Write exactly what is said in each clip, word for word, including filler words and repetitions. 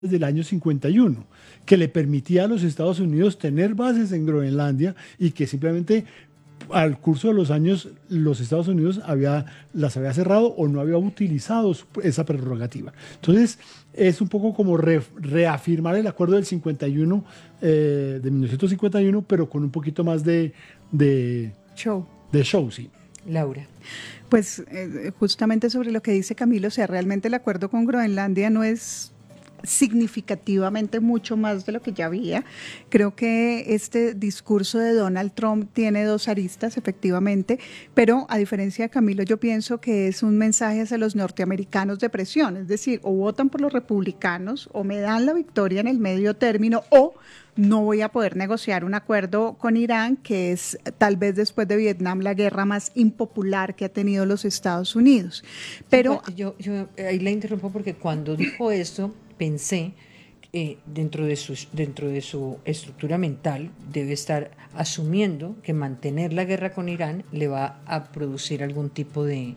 desde el año cincuenta y uno, que le permitía a los Estados Unidos tener bases en Groenlandia y que simplemente al curso de los años los Estados Unidos había, las había cerrado o no había utilizado su- esa prerrogativa. Entonces es un poco como re- reafirmar el acuerdo del cincuenta y uno, eh, de mil novecientos cincuenta y uno, pero con un poquito más de, de, Show. de show, sí. Laura. Pues eh, justamente sobre lo que dice Camilo, o sea, realmente el acuerdo con Groenlandia no es significativamente mucho más de lo que ya había. Creo que este discurso de Donald Trump tiene dos aristas, efectivamente, pero a diferencia de Camilo, yo pienso que es un mensaje hacia los norteamericanos de presión, es decir, o votan por los republicanos o me dan la victoria en el medio término o no voy a poder negociar un acuerdo con Irán, que es tal vez después de Vietnam la guerra más impopular que ha tenido los Estados Unidos. Pero yo, yo ahí la interrumpo porque cuando dijo esto pensé eh, dentro de su dentro de su estructura mental debe estar asumiendo que mantener la guerra con Irán le va a producir algún tipo de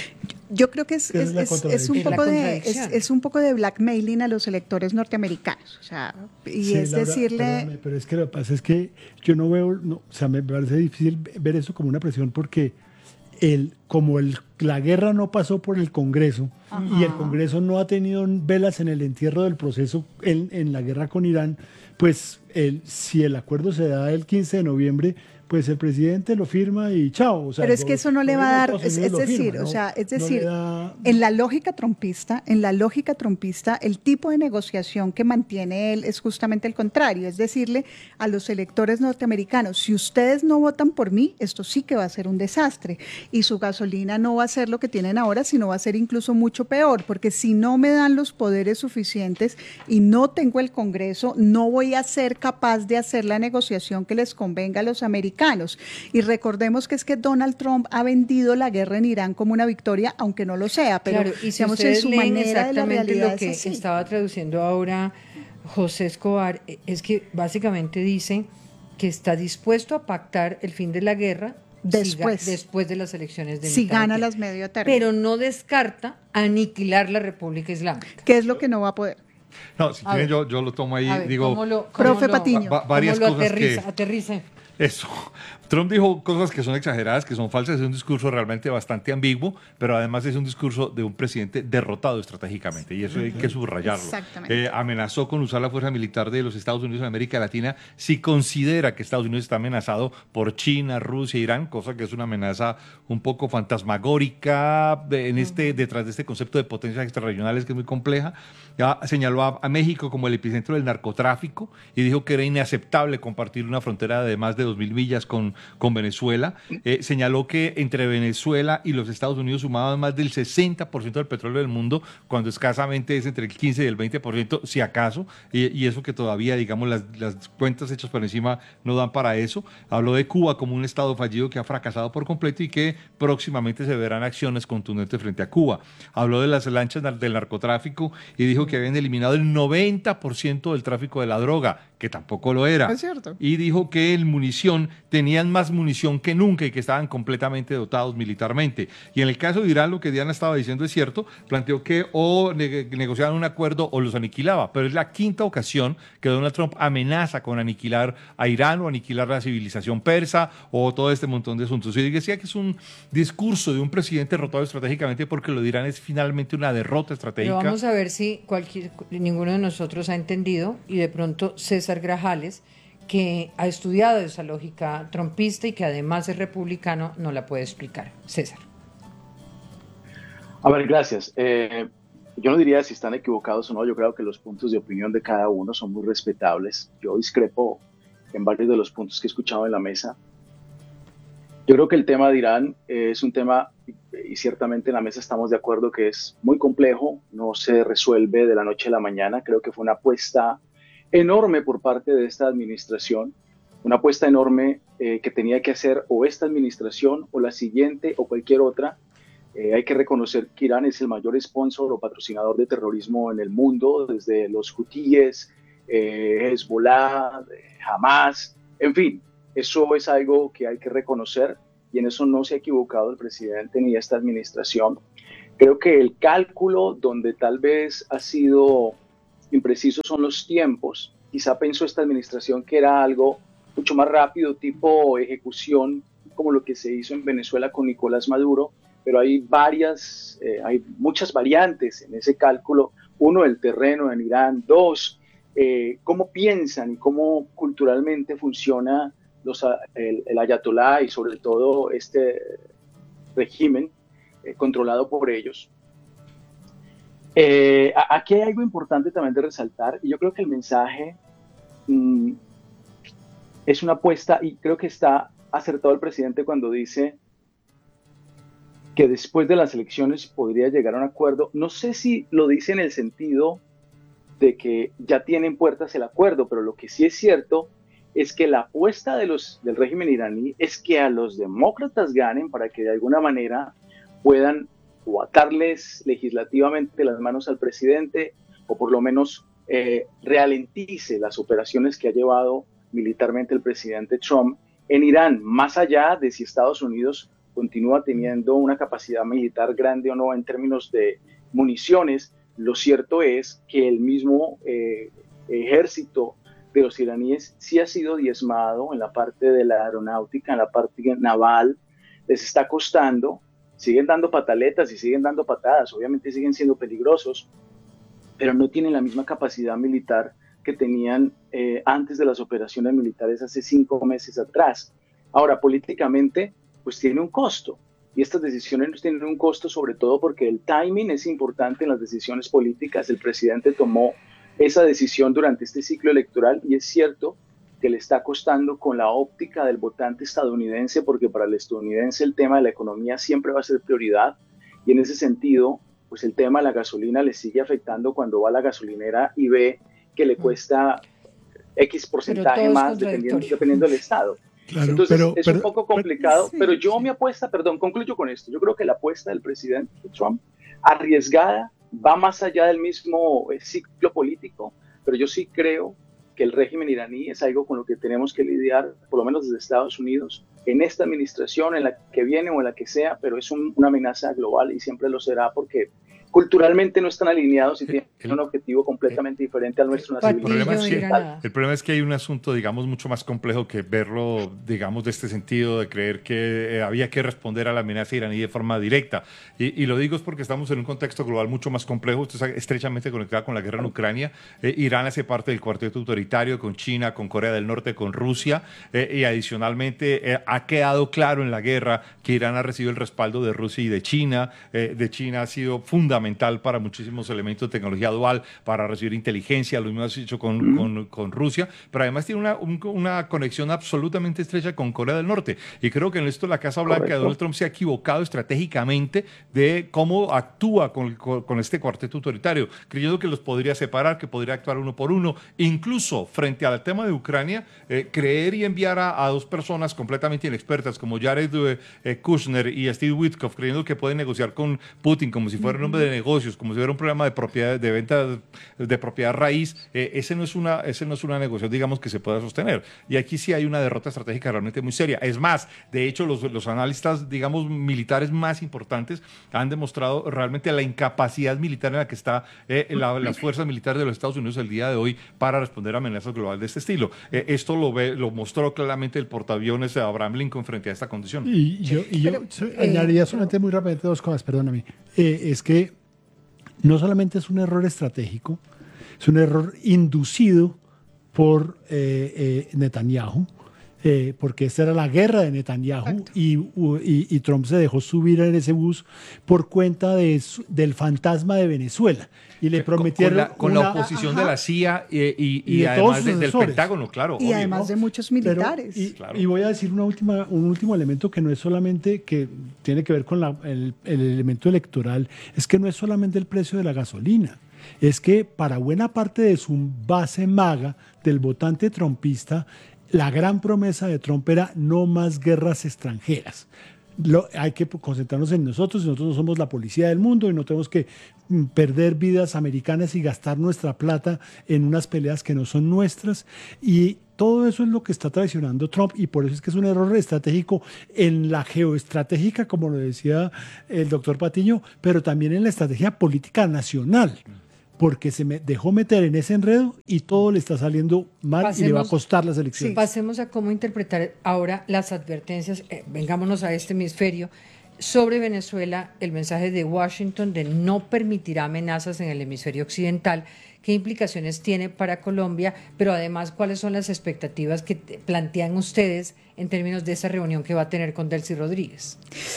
yo creo que es, Esa es es, la es, es un es la poco de es, contradicción. es un poco de blackmailing a los electores norteamericanos, o sea, y Sí, es Laura, decirle perdóname, pero es que lo que pasa es que yo no veo, no, o sea, me parece difícil ver eso como una presión porque el, como el, la guerra no pasó por el Congreso y el Congreso no ha tenido velas en el entierro del proceso en, en la guerra con Irán, pues el, si el acuerdo se da el quince de noviembre, pues el presidente lo firma y chao. O sea, pero el, es que go- eso no le va gobierno a de dar, Estados es, Unidos es lo decir, firma, o no, sea, es no le decir, da. en la lógica trumpista, en la lógica trumpista, el tipo de negociación que mantiene él es justamente el contrario, es decirle a los electores norteamericanos, si ustedes no votan por mí, esto sí que va a ser un desastre y su gasolina no va a ser lo que tienen ahora, sino va a ser incluso mucho peor, porque si no me dan los poderes suficientes y no tengo el Congreso, no voy a ser capaz de hacer la negociación que les convenga a los americanos. Y recordemos que es que Donald Trump ha vendido la guerra en Irán como una victoria, aunque no lo sea, pero claro, y si digamos en ustedes su leen manera de la exactamente realidad lo es que así. estaba traduciendo ahora José Escobar, eh, es que básicamente dice que está dispuesto a pactar el fin de la guerra si ga- Después, después de las elecciones de si mitad de gana tiempo, las medio término, pero no descarta aniquilar la República Islámica. que es lo que no va a poder. No, si A quieren ver, yo, yo lo tomo a ahí, ver, digo, ¿cómo lo, cómo Profe lo, va- Patiño. va- cómo varias lo cosas que... aterriza? Aterrice. Eso. Trump dijo cosas que son exageradas, que son falsas, es un discurso realmente bastante ambiguo, pero además es un discurso de un presidente derrotado estratégicamente, y eso hay que subrayarlo. Exactamente. Eh, amenazó con usar la fuerza militar de los Estados Unidos en América Latina si considera que Estados Unidos está amenazado por China, Rusia, Irán, cosa que es una amenaza un poco fantasmagórica de- en este, detrás de este concepto de potencias extrarregionales que es muy compleja. Ya señaló a, a México como el epicentro del narcotráfico y dijo que era inaceptable compartir una frontera de más de dos mil millas con, con Venezuela. Eh, señaló que entre Venezuela y los Estados Unidos sumaban más del sesenta por ciento del petróleo del mundo, cuando escasamente es entre el quince y el veinte por ciento, si acaso, y, y eso que todavía, digamos, las, las cuentas hechas por encima no dan para eso. Habló de Cuba como un estado fallido que ha fracasado por completo y que próximamente se verán acciones contundentes frente a Cuba. Habló de las lanchas nar- del narcotráfico y dijo que habían eliminado el noventa por ciento del tráfico de la droga, que tampoco lo era. Es cierto. Y dijo que el munición tenían más munición que nunca y que estaban completamente dotados militarmente. Y en el caso de Irán, lo que Diana estaba diciendo es cierto, planteó que o ne- negociaban un acuerdo o los aniquilaba, pero es la quinta ocasión que Donald Trump amenaza con aniquilar a Irán o aniquilar la civilización persa o todo este montón de asuntos. Y decía que es un discurso de un presidente derrotado estratégicamente porque lo de Irán es finalmente una derrota estratégica. Pero vamos a ver si cualquier, ninguno de nosotros ha entendido y de pronto César Grajales, que ha estudiado esa lógica trumpista y que además es republicano, no la puede explicar. César. A ver, gracias. Eh, yo no diría si están equivocados o no, yo creo que los puntos de opinión de cada uno son muy respetables. Yo discrepo en varios de los puntos que he escuchado en la mesa. Yo creo que el tema de Irán eh, es un tema, y ciertamente en la mesa estamos de acuerdo que es muy complejo, no se resuelve de la noche a la mañana. Creo que fue una apuesta enorme por parte de esta administración, una apuesta enorme eh, que tenía que hacer o esta administración o la siguiente o cualquier otra. Eh, hay que reconocer que Irán es el mayor sponsor o patrocinador de terrorismo en el mundo, desde los hutíes, eh, Hezbollah, Hamas, en fin, eso es algo que hay que reconocer y en eso no se ha equivocado el presidente ni esta administración. Creo que el cálculo donde tal vez ha sido imprecisos son los tiempos. Quizá pensó esta administración que era algo mucho más rápido, tipo ejecución, como lo que se hizo en Venezuela con Nicolás Maduro, pero hay varias, eh, hay muchas variantes en ese cálculo. Uno, el terreno en Irán. Dos, eh, cómo piensan y cómo culturalmente funciona los, el, el ayatolá y sobre todo este régimen eh, controlado por ellos. Eh, aquí hay algo importante también de resaltar, y yo creo que el mensaje mmm, es una apuesta, y creo que está acertado el presidente cuando dice que después de las elecciones podría llegar a un acuerdo. No sé si lo dice en el sentido de que ya tienen puertas el acuerdo, pero lo que sí es cierto es que la apuesta de los, del régimen iraní es que a los demócratas ganen para que de alguna manera puedan o atarles legislativamente las manos al presidente, o por lo menos eh, ralentice las operaciones que ha llevado militarmente el presidente Trump en Irán, más allá de si Estados Unidos continúa teniendo una capacidad militar grande o no en términos de municiones. Lo cierto es que el mismo eh, ejército de los iraníes sí ha sido diezmado en la parte de la aeronáutica, en la parte naval, les está costando, siguen dando pataletas y siguen dando patadas, obviamente siguen siendo peligrosos, pero no tienen la misma capacidad militar que tenían eh, antes de las operaciones militares hace cinco meses atrás. Ahora, políticamente, pues tiene un costo, y estas decisiones tienen un costo sobre todo porque el timing es importante en las decisiones políticas. El presidente tomó esa decisión durante este ciclo electoral, y es cierto que le está costando con la óptica del votante estadounidense, porque para el estadounidense el tema de la economía siempre va a ser prioridad, y en ese sentido, pues el tema de la gasolina le sigue afectando cuando va a la gasolinera y ve que le cuesta X porcentaje más dependiendo, dependiendo del estado. Claro, Entonces pero, es pero, un poco complicado, sí, pero yo sí. mi apuesta, perdón, concluyo con esto, yo creo que la apuesta del presidente Trump, arriesgada, va más allá del mismo ciclo político, pero yo sí creo que el régimen iraní es algo con lo que tenemos que lidiar, por lo menos desde Estados Unidos, en esta administración, en la que viene o en la que sea, pero es un, una amenaza global y siempre lo será porque culturalmente no están alineados y tienen el, un objetivo completamente el, diferente al nuestro. El problema, es que, el problema es que hay un asunto, digamos, mucho más complejo que verlo, digamos, de este sentido, de creer que eh, había que responder a la amenaza iraní de forma directa. Y, y lo digo es porque estamos en un contexto global mucho más complejo. Esto está estrechamente conectado con la guerra en Ucrania. Eh, Irán hace parte del cuarteto autoritario con China, con Corea del Norte, con Rusia. Eh, y adicionalmente eh, ha quedado claro en la guerra que Irán ha recibido el respaldo de Rusia y de China. Eh, de China ha sido fundamental para muchísimos elementos de tecnología dual, para recibir inteligencia, lo mismo ha hecho con, mm. con, con Rusia, pero además tiene una, un, una conexión absolutamente estrecha con Corea del Norte. Y creo que en esto la Casa Blanca Correcto. de Donald Trump se ha equivocado estratégicamente de cómo actúa con, con, con este cuarteto autoritario, creyendo que los podría separar, que podría actuar uno por uno, incluso frente al tema de Ucrania, eh, creer y enviar a, a dos personas completamente inexpertas como Jared eh, Kushner y Steve Witkoff, creyendo que pueden negociar con Putin como si fuera un hombre de negocios, como si fuera un problema de propiedad, de venta de propiedad raíz. Eh, ese no es una, ese no es una negociación, digamos, que se pueda sostener. Y aquí sí hay una derrota estratégica realmente muy seria. Es más, de hecho, los, los analistas, digamos, militares más importantes han demostrado realmente la incapacidad militar en la que están eh, la, las fuerzas militares de los Estados Unidos el día de hoy para responder a amenazas globales de este estilo. Eh, esto lo ve, lo mostró claramente el portaaviones de Abraham Lincoln frente a esta condición. Y yo, y yo pero, añadiría eh, solamente muy rápidamente dos cosas, perdóname. Eh, es que no solamente es un error estratégico, es un error inducido por eh, eh, Netanyahu, eh, porque esta era la guerra de Netanyahu y, y, y Trump se dejó subir en ese bus por cuenta de su, del fantasma de Venezuela. Y le prometieron... Con la, con una, la oposición ajá, de la C I A y, y, y, y de además de, del Pentágono, claro. Y obvio, además ¿no? de muchos militares. Pero, y, claro. y voy a decir una última, un último elemento que no es solamente, que tiene que ver con la, el, el elemento electoral, es que no es solamente el precio de la gasolina. Es que para buena parte de su base maga, del votante trumpista, la gran promesa de Trump era no más guerras extranjeras. Lo, hay que concentrarnos en nosotros, y nosotros no somos la policía del mundo y no tenemos que mm, perder vidas americanas y gastar nuestra plata en unas peleas que no son nuestras. Y todo eso es lo que está traicionando Trump, y por eso es que es un error estratégico en la geoestratégica, como lo decía el doctor Patiño, pero también en la estrategia política nacional. porque se me dejó meter en ese enredo y todo le está saliendo mal Pasemos, y le va a costar las elecciones. Pasemos a cómo interpretar ahora las advertencias, eh, vengámonos a este hemisferio, sobre Venezuela, el mensaje de Washington de no permitir amenazas en el hemisferio occidental. ¿Qué implicaciones tiene para Colombia? Pero además, ¿cuáles son las expectativas que plantean ustedes en términos de esa reunión que va a tener con Delcy Rodríguez?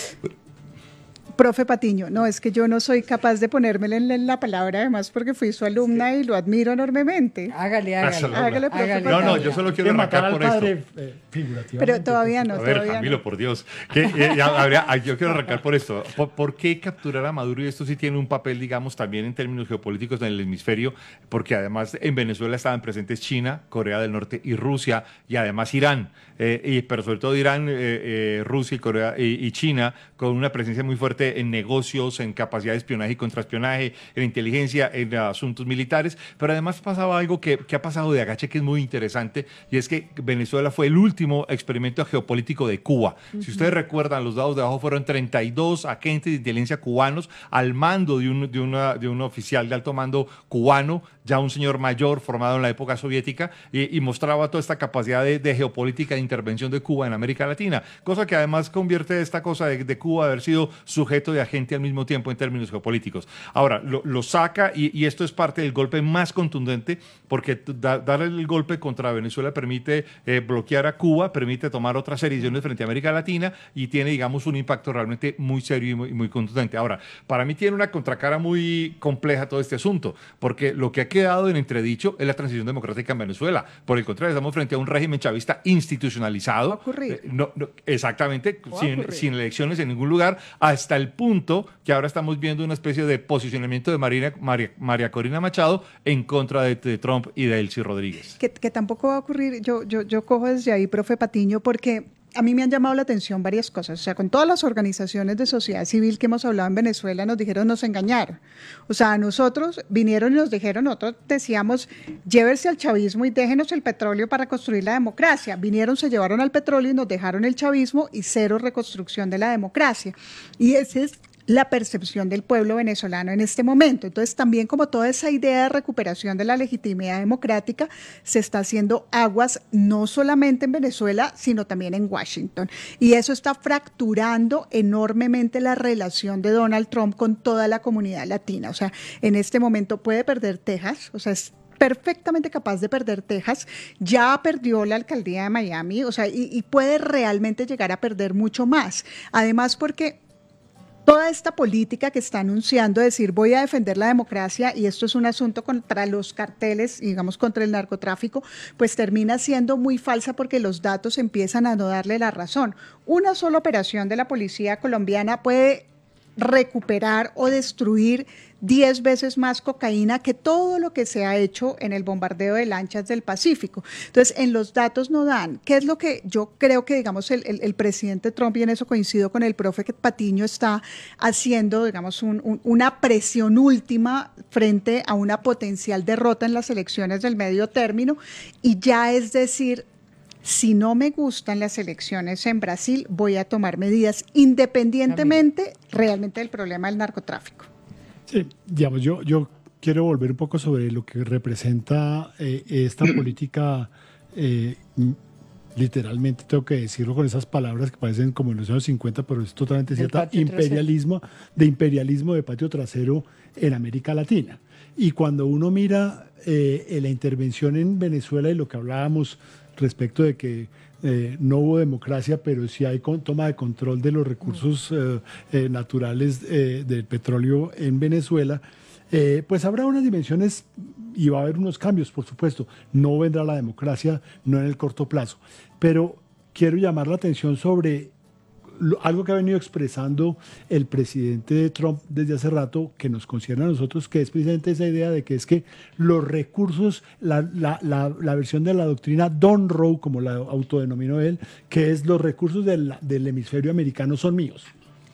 Profe Patiño, no, es que yo no soy capaz de ponérmele en la, en la palabra, además porque fui su alumna sí. y lo admiro enormemente. Hágale, hágale. hágale, profe hágale. No, no, yo solo quiero arrancar por padre, esto. Eh, figurativamente. Pero todavía no, A ver, todavía Camilo, no. por Dios. Que, eh, ya habría, yo quiero arrancar por esto. ¿Por, ¿Por qué capturar a Maduro? Y esto sí tiene un papel, digamos, también en términos geopolíticos en el hemisferio, porque además en Venezuela estaban presentes China, Corea del Norte y Rusia, y además Irán. Eh, y, pero sobre todo Irán, eh, eh, Rusia y, Corea, y, y China, con una presencia muy fuerte en negocios, en capacidad de espionaje y contraespionaje, en inteligencia, en asuntos militares, pero además pasaba algo que, que ha pasado de agache que es muy interesante, y es que Venezuela fue el último experimento geopolítico de Cuba. Uh-huh. Si ustedes recuerdan, los dados de abajo fueron treinta y dos agentes de inteligencia cubanos al mando de un, de, una, de un oficial de alto mando cubano, ya un señor mayor formado en la época soviética, y, y mostraba toda esta capacidad de, de geopolítica de intervención de Cuba en América Latina, cosa que además convierte esta cosa de, de Cuba haber sido sujeto de agente al mismo tiempo en términos geopolíticos. Ahora, lo, lo saca y, y esto es parte del golpe más contundente, porque da, dar el golpe contra Venezuela permite eh, bloquear a Cuba, permite tomar otras decisiones frente a América Latina y tiene, digamos, un impacto realmente muy serio y muy, muy contundente. Ahora, para mí tiene una contracara muy compleja todo este asunto, porque lo que ha quedado en entredicho es la transición democrática en Venezuela. Por el contrario, estamos frente a un régimen chavista institucionalizado. Va a ocurrir. Eh, no, no, exactamente, sin, sin elecciones en ningún lugar, hasta el punto que ahora estamos viendo una especie de posicionamiento de Marina, María, María Corina Machado en contra de, de Trump y de Delcy Rodríguez. Que, que tampoco va a ocurrir, yo, yo, yo cojo desde ahí, profe Patiño, porque a mí me han llamado la atención varias cosas. O sea, con todas las organizaciones de sociedad civil que hemos hablado en Venezuela, nos dijeron, nos engañaron. O sea, a nosotros vinieron y nos dijeron, nosotros decíamos, llévense al chavismo y déjenos el petróleo para construir la democracia. Vinieron, se llevaron al petróleo y nos dejaron el chavismo y cero reconstrucción de la democracia. Y ese es la percepción del pueblo venezolano en este momento. Entonces, también como toda esa idea de recuperación de la legitimidad democrática se está haciendo aguas no solamente en Venezuela, sino también en Washington. Y eso está fracturando enormemente la relación de Donald Trump con toda la comunidad latina. O sea, en este momento puede perder Texas, o sea, es perfectamente capaz de perder Texas, ya perdió la alcaldía de Miami, o sea, y, y puede realmente llegar a perder mucho más. Además, porque toda esta política que está anunciando, decir voy a defender la democracia y esto es un asunto contra los carteles, digamos contra el narcotráfico, pues termina siendo muy falsa porque los datos empiezan a no darle la razón. Una sola operación de la policía colombiana puede recuperar o destruir diez veces más cocaína que todo lo que se ha hecho en el bombardeo de lanchas del Pacífico. Entonces, en los datos no dan. ¿Qué es lo que yo creo que, digamos, el, el, el presidente Trump, y en eso coincido con el profe Patiño, está haciendo, digamos, un, un, una presión última frente a una potencial derrota en las elecciones del medio término, y ya es decir, si no me gustan las elecciones en Brasil, voy a tomar medidas independientemente realmente del problema del narcotráfico. Sí, digamos, yo, yo quiero volver un poco sobre lo que representa eh, esta política, eh, literalmente tengo que decirlo con esas palabras que parecen como en los años cincuenta, pero es totalmente cierta, imperialismo, de imperialismo de patio trasero en América Latina. Y cuando uno mira eh, la intervención en Venezuela y lo que hablábamos respecto de que eh, no hubo democracia, pero sí hay con, toma de control de los recursos eh, eh, naturales eh, del petróleo en Venezuela, eh, pues habrá unas dimensiones y va a haber unos cambios, por supuesto. No vendrá la democracia, no en el corto plazo. Pero quiero llamar la atención sobre lo, algo que ha venido expresando el presidente Trump desde hace rato, que nos concierne a nosotros, que es precisamente esa idea de que es que los recursos, la, la, la, la versión de la doctrina Don Roe, como la autodenominó él, que es los recursos del, del hemisferio americano son míos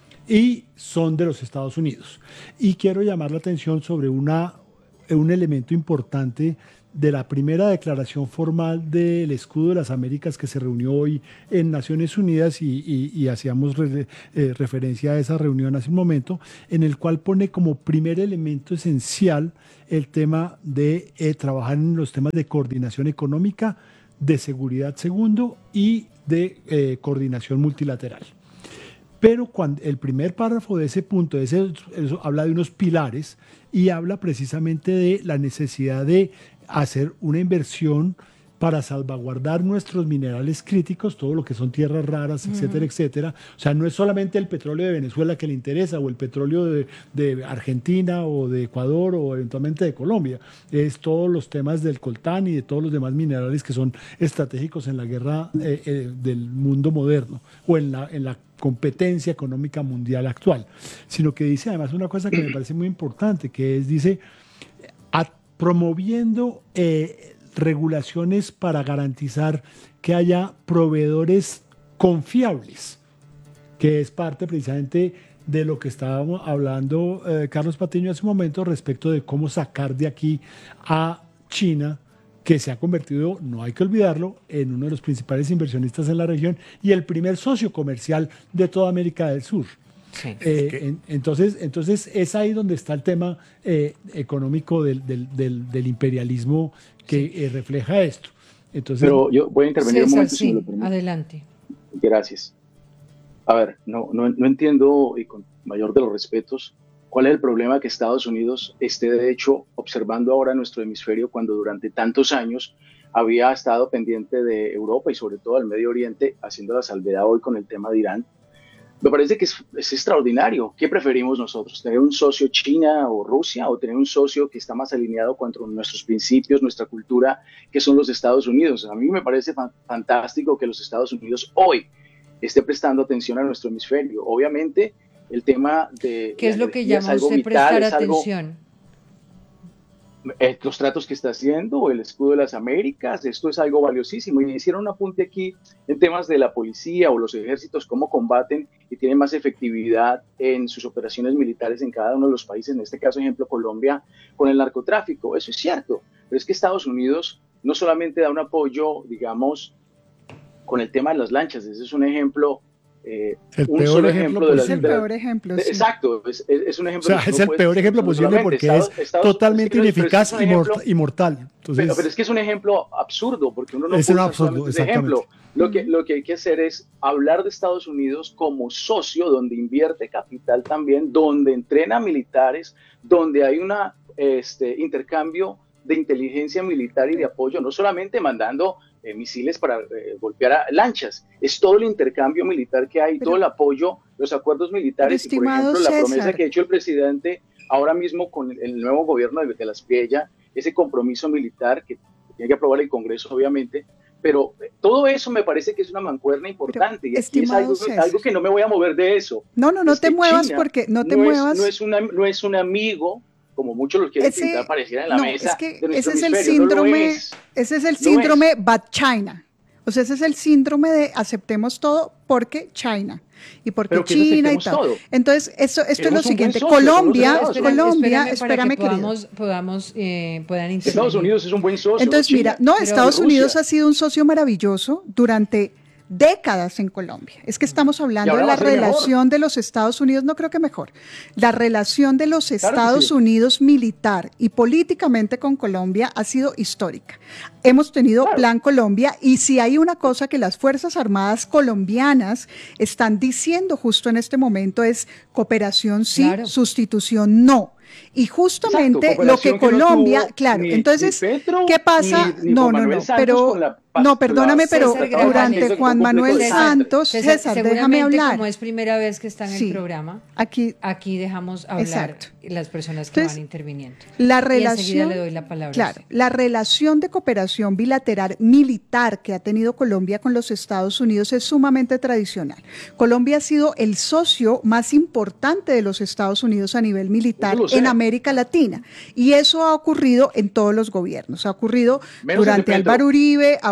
y son de los Estados Unidos. Y quiero llamar la atención sobre una, un elemento importante de la primera declaración formal del Escudo de las Américas que se reunió hoy en Naciones Unidas y, y, y hacíamos re, eh, referencia a esa reunión hace un momento, en el cual pone como primer elemento esencial el tema de eh, trabajar en los temas de coordinación económica, de seguridad segundo y de eh, coordinación multilateral. Pero cuando el primer párrafo de ese punto, ese, eso habla de unos pilares y habla precisamente de la necesidad de hacer una inversión para salvaguardar nuestros minerales críticos, todo lo que son tierras raras, etcétera, uh-huh. etcétera. O sea, no es solamente el petróleo de Venezuela que le interesa, o el petróleo de, de Argentina, o de Ecuador, o eventualmente de Colombia. Es todos los temas del coltán y de todos los demás minerales que son estratégicos en la guerra eh, eh, del mundo moderno, o en la, en la competencia económica mundial actual. Sino que dice además una cosa que me parece muy importante, que es, dice, a, promoviendo... Eh, regulaciones para garantizar que haya proveedores confiables, que es parte precisamente de lo que estábamos hablando eh, Carlos Patiño hace un momento respecto de cómo sacar de aquí a China, que se ha convertido, no hay que olvidarlo, en uno de los principales inversionistas en la región y el primer socio comercial de toda América del Sur. Sí. Eh, en, entonces, entonces es ahí donde está el tema eh, económico del, del, del, del imperialismo que sí. eh, refleja esto. Entonces, Pero yo voy a intervenir César, un momento. Sí, si me lo permite. Adelante. Gracias. A ver, no, no, no entiendo, y con mayor de los respetos, cuál es el problema que Estados Unidos esté de hecho observando ahora nuestro hemisferio cuando durante tantos años había estado pendiente de Europa y sobre todo del Medio Oriente, haciendo la salvedad hoy con el tema de Irán. Me parece que es, es extraordinario. ¿Qué preferimos nosotros? ¿Tener un socio China o Rusia o tener un socio que está más alineado con nuestros principios, nuestra cultura, que son los Estados Unidos? A mí me parece fan, fantástico que los Estados Unidos hoy esté prestando atención a nuestro hemisferio. Obviamente, el tema de... ¿Qué es lo que llama usted prestar atención? Eh, los tratos que está haciendo, el Escudo de las Américas, esto es algo valiosísimo. Y hicieron un apunte aquí en temas de la policía o los ejércitos, cómo combaten y tienen más efectividad en sus operaciones militares en cada uno de los países, en este caso, ejemplo, Colombia, con el narcotráfico. Eso es cierto, pero es que Estados Unidos no solamente da un apoyo, digamos, con el tema de las lanchas, ese es un ejemplo... Eh, el un peor solo ejemplo, ejemplo de la, es el peor ejemplo. De, sí. Exacto, es, es, es un ejemplo. O sea, es el peor ejemplo posible porque Estados, es Estados, totalmente es que, ineficaz y es mortal. Entonces, pero, pero es que es un ejemplo absurdo porque uno no es puede un absurdo, ese ejemplo. Lo que, lo que hay que hacer es hablar de Estados Unidos como socio donde invierte capital también, donde entrena militares, donde hay un este, intercambio de inteligencia militar y de apoyo, no solamente mandando eh, misiles para eh, golpear a lanchas, es todo el intercambio militar que hay, pero, todo el apoyo, los acuerdos militares y, por ejemplo, la César. promesa que ha hecho el presidente ahora mismo con el, el nuevo gobierno de, de la Espriella, ese compromiso militar que tiene que aprobar el Congreso, obviamente, pero eh, todo eso me parece que es una mancuerna importante pero, y aquí es algo, algo que no me voy a mover de eso. No, no, no es te muevas China porque no te no muevas. Es, no, es una, no es un amigo, como muchos lo quieren ese, pintar pareciera en la no, mesa es que de nuestro ese es el hemisferio, síndrome, no lo es. Ese es el síndrome Bad China. O sea, ese es el síndrome de aceptemos todo porque China y porque Pero China y tal. Todo. Entonces, esto, esto es lo siguiente. Socio, Colombia, espérame, Colombia, espérame, espérame, que querido. podamos, podamos eh, puedan intervenir. Estados Unidos es un buen socio. Entonces, China, mira, no, Estados Rusia. Unidos ha sido un socio maravilloso durante décadas en Colombia. Es que estamos hablando de la relación mejor. de los Estados Unidos, no creo que mejor, la relación de los claro Estados sí. Unidos militar y políticamente con Colombia ha sido histórica. Hemos tenido claro. Plan Colombia y si hay una cosa que las Fuerzas Armadas colombianas están diciendo justo en este momento es cooperación sí, claro. sustitución no. Y justamente Exacto, lo que Colombia, no claro, ni, entonces, ni Petro, ¿qué pasa? Ni, ni no, no, no, pero, la, no, perdóname, pero César, durante Juan Manuel César, Santos, César, César, déjame hablar. Como es primera vez que está en sí, el programa, aquí, aquí dejamos hablar exacto. las personas que entonces, van interviniendo. La relación, y le doy la palabra. Claro, la relación de cooperación bilateral militar que ha tenido Colombia con los Estados Unidos es sumamente tradicional. Colombia ha sido el socio más importante de los Estados Unidos a nivel militar en América Latina. Y eso ha ocurrido en todos los gobiernos. Ha ocurrido Menos durante Álvaro Uribe, ha ocurrido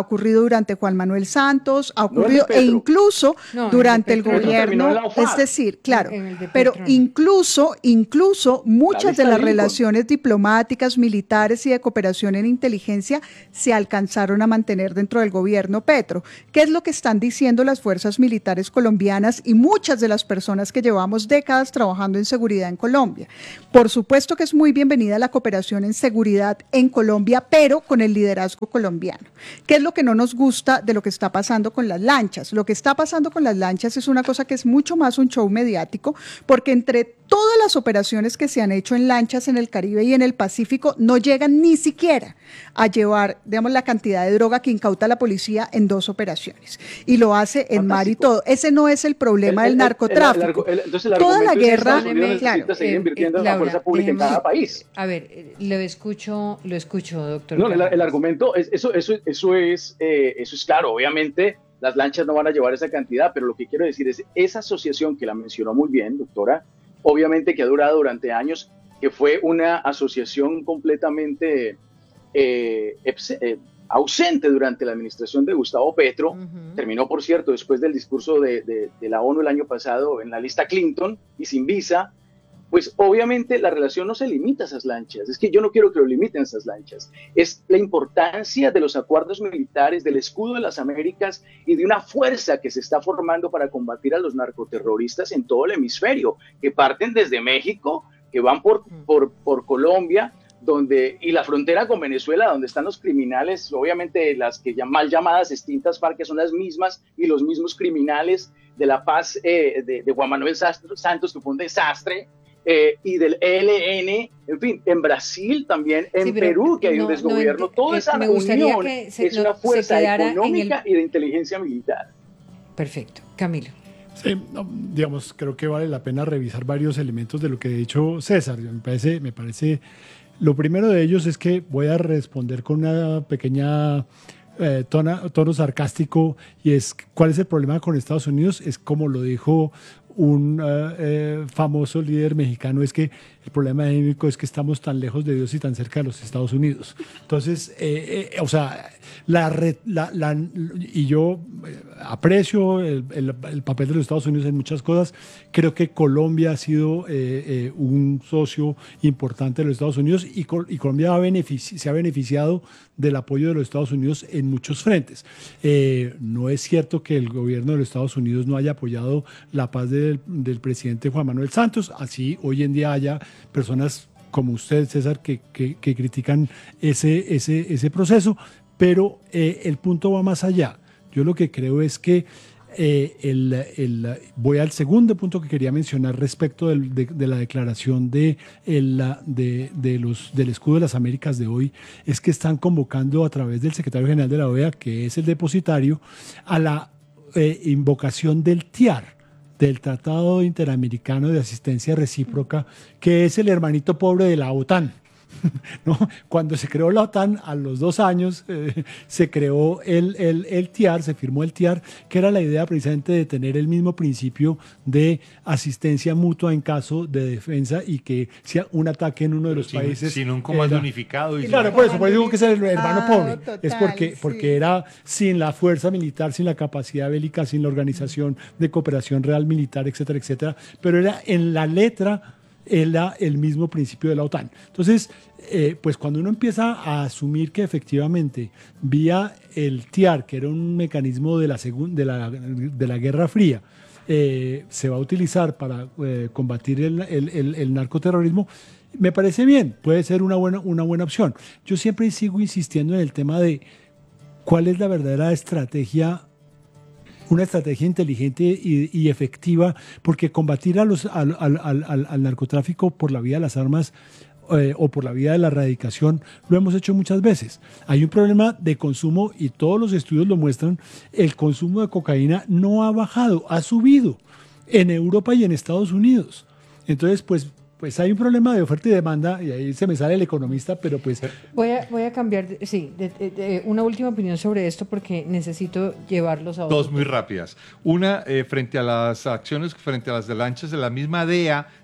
ocurrido durante Juan Manuel Santos, ha No el de ocurrido, e Petro. incluso No, el durante de el Petro no. Terminó en gobierno, la O F A C. es decir, claro, En el de pero Petro no. incluso, incluso muchas de lista las Lincoln. relaciones diplomáticas, militares y de cooperación en inteligencia se alcanzaron a mantener dentro del gobierno Petro. ¿Qué es lo que están diciendo las fuerzas militares colombianas y muchas de las personas que llevamos décadas trabajando en seguridad en Colombia? Por supuesto que es muy bienvenida la cooperación en seguridad en Colombia, pero con el liderazgo colombiano. ¿Qué es lo que no nos gusta de lo que está pasando con las lanchas? Lo que está pasando con las lanchas es una cosa que es mucho más un show mediático, porque entre todas las operaciones que se han hecho en lanchas en el Caribe y en el Pacífico no llegan ni siquiera a llevar, digamos, la cantidad de droga que incauta la policía en dos operaciones. Y lo hace en mar y Fantástico. todo. Ese no es el problema El- del el- el- narcotráfico. el- el- entonces el Toda la argumento es que guerra, Estados Unidos necesita claro, seguir Eh, invirtiendo eh, en la Laura, fuerza pública en déjeme- cada país. A ver, eh, lo escucho, lo escucho, doctor. No, el, el Canales. argumento, es, eso, eso, eso, es, eh, eso es claro, obviamente las lanchas no van a llevar esa cantidad, pero lo que quiero decir es, esa asociación que la mencionó muy bien, doctora, obviamente que ha durado durante años, que fue una asociación completamente eh, eh, ausente durante la administración de Gustavo Petro, Ujú. terminó, por cierto, después del discurso de, de, de la ONU el año pasado en la lista Clinton y sin visa. Pues obviamente la relación no se limita a esas lanchas, es que yo no quiero que lo limiten esas lanchas, es la importancia de los acuerdos militares, del escudo de las Américas y de una fuerza que se está formando para combatir a los narcoterroristas en todo el hemisferio, que parten desde México, que van por, por, por Colombia, donde, y la frontera con Venezuela, donde están los criminales, obviamente las que ya mal llamadas extintas FARC, que son las mismas y los mismos criminales de La Paz, eh, de, de Juan Manuel Santos, que fue un desastre, Eh, y del E L N, en fin, en Brasil también, en Sí, pero Perú, que hay no- un desgobierno, no, toda eh, esa me gustaría unión que se- es no- una se fuerza quedara en económica el- y de inteligencia militar. Perfecto. Camilo. Sí, no, digamos, creo que vale la pena revisar varios elementos de lo que ha dicho César. Me parece, me parece, lo primero de ellos es que voy a responder con una pequeña eh, tona- tono sarcástico, y es cuál es el problema con Estados Unidos. Es como lo dijo un eh, eh, famoso líder mexicano, es que el problema de México es que estamos tan lejos de Dios y tan cerca de los Estados Unidos. Entonces, eh, eh, o sea, la, red, la, la y yo eh, aprecio el, el, el papel de los Estados Unidos en muchas cosas. Creo que Colombia ha sido eh, eh, un socio importante de los Estados Unidos, y, y Colombia ha benefici se ha beneficiado del apoyo de los Estados Unidos en muchos frentes. Eh, no es cierto que el gobierno de los Estados Unidos no haya apoyado la paz del, del presidente Juan Manuel Santos, así hoy en día haya personas como usted, César, que, que, que critican ese, ese, ese proceso, pero eh, el punto va más allá. Yo lo que creo es que eh, el, el, voy al segundo punto que quería mencionar respecto del, de, de la declaración de, el, de, de los, del escudo de las Américas de hoy, es que están convocando a través del secretario general de la O E A, que es el depositario, a la eh, invocación del T I A R, del Tratado Interamericano de Asistencia Recíproca, que es el hermanito pobre de la OTAN. ¿No? Cuando se creó la OTAN, a los dos años eh, se creó el, el, el T I A R, se firmó el T I A R, que era la idea precisamente de tener el mismo principio de asistencia mutua en caso de defensa, y que si un ataque en uno de los sin, países... sin un comando era, unificado. Y claro, por eso, por eso digo que es el hermano Ah, pobre. total, es porque, sí. porque era sin la fuerza militar, sin la capacidad bélica, sin la organización de cooperación real militar, etcétera, etcétera. Pero era en la letra, era el mismo principio de la OTAN. Entonces, eh, pues cuando uno empieza a asumir que efectivamente vía el T I A R, que era un mecanismo de la, de la, de la Guerra Fría, eh, se va a utilizar para eh, combatir el, el, el, el narcoterrorismo, me parece bien, puede ser una buena, una buena opción. Yo siempre sigo insistiendo en el tema de cuál es la verdadera estrategia, una estrategia inteligente y, y efectiva, porque combatir a los, al, al, al, al narcotráfico por la vía de las armas eh, o por la vía de la erradicación lo hemos hecho muchas veces. Hay un problema de consumo, y todos los estudios lo muestran. El consumo de cocaína no ha bajado, ha subido en Europa y en Estados Unidos. Entonces, pues, pues hay un problema de oferta y demanda, y ahí se me sale el economista, pero pues... Voy a, voy a cambiar, de, sí, de, de, de una última opinión sobre esto, porque necesito llevarlos a otro. Dos muy rápidas. Una, eh, frente a las acciones, frente a las de lanchas de la misma D E A,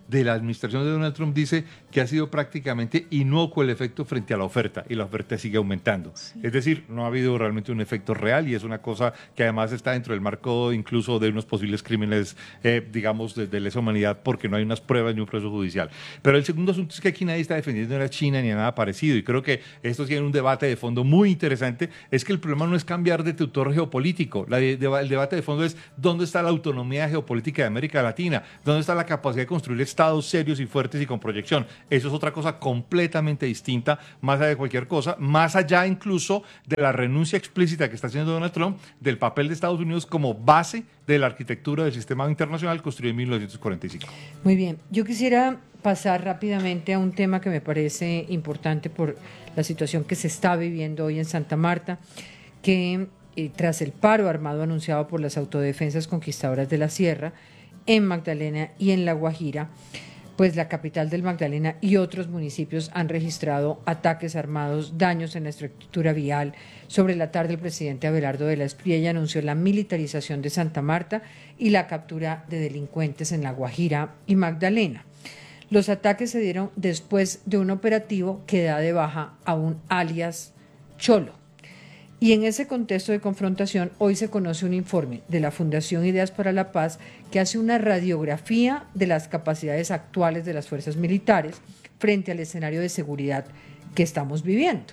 de la administración de Donald Trump dice que ha sido prácticamente inocuo el efecto frente a la oferta, y la oferta sigue aumentando. Sí. Es decir, no ha habido realmente un efecto real, y es una cosa que además está dentro del marco incluso de unos posibles crímenes, eh, digamos, de, de lesa humanidad, porque no hay unas pruebas ni un proceso judicial. Pero el segundo asunto es que aquí nadie está defendiendo a la China ni a nada parecido, y creo que esto tiene un debate de fondo muy interesante. Es que el problema no es cambiar de tutor geopolítico, la de, de, el debate de fondo es dónde está la autonomía geopolítica de América Latina, dónde está la capacidad de construir estados serios y fuertes y con proyección. Eso es otra cosa completamente distinta, más allá de cualquier cosa, más allá incluso de la renuncia explícita que está haciendo Donald Trump del papel de Estados Unidos como base de la arquitectura del sistema internacional construido en mil novecientos cuarenta y cinco. Muy bien, yo quisiera pasar rápidamente a un tema que me parece importante por la situación que se está viviendo hoy en Santa Marta, que eh, tras el paro armado anunciado por las autodefensas conquistadoras de la Sierra, en Magdalena y en La Guajira, pues la capital del Magdalena y otros municipios han registrado ataques armados, daños en la estructura vial. Sobre la tarde, el presidente Abelardo de la Espriella anunció la militarización de Santa Marta y la captura de delincuentes en La Guajira y Magdalena. Los ataques se dieron después de un operativo que da de baja a un alias Cholo. Y en ese contexto de confrontación, hoy se conoce un informe de la Fundación Ideas para la Paz que hace una radiografía de las capacidades actuales de las fuerzas militares frente al escenario de seguridad que estamos viviendo.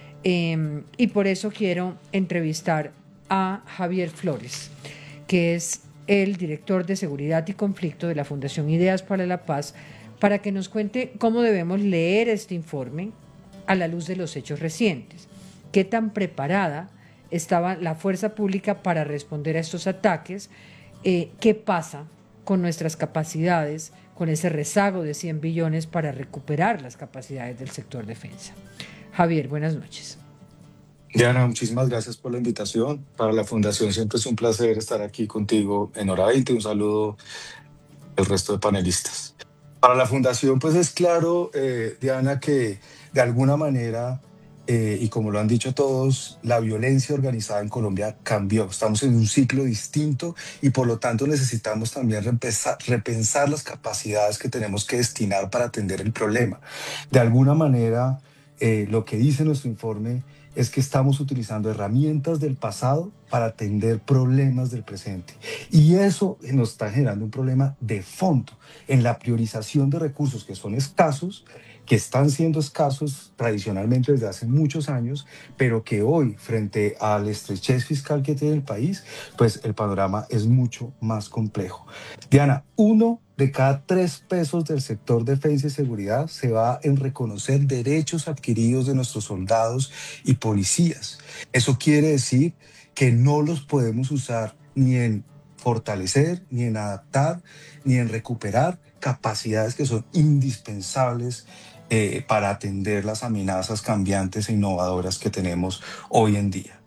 Eh, y por eso quiero entrevistar a Javier Flores, que es el director de Seguridad y Conflicto de la Fundación Ideas para la Paz, para que nos cuente cómo debemos leer este informe a la luz de los hechos recientes. ¿Qué tan preparada estaba la fuerza pública para responder a estos ataques? Eh, ¿Qué pasa con nuestras capacidades, con ese rezago de cien billones para recuperar las capacidades del sector defensa? Javier, buenas noches. Diana, muchísimas gracias por la invitación. Para la Fundación siempre es un placer estar aquí contigo en Hora veinte. Un saludo al resto de panelistas. Para la Fundación, pues es claro, eh, Diana, que de alguna manera... Eh, y como lo han dicho todos, la violencia organizada en Colombia cambió. Estamos en un ciclo distinto y por lo tanto necesitamos también repensar, repensar las capacidades que tenemos que destinar para atender el problema. De alguna manera, eh, lo que dice nuestro informe es que estamos utilizando herramientas del pasado para atender problemas del presente. Y eso nos está generando un problema de fondo en la priorización de recursos que son escasos, que están siendo escasos tradicionalmente desde hace muchos años, pero que hoy, frente a la estrechez fiscal que tiene el país, pues el panorama es mucho más complejo. Diana, uno de cada tres pesos del sector defensa y seguridad se va en reconocer derechos adquiridos de nuestros soldados y policías. Eso quiere decir que no los podemos usar ni en fortalecer, ni en adaptar, ni en recuperar capacidades que son indispensables Eh, para atender las amenazas cambiantes e innovadoras que tenemos hoy en día.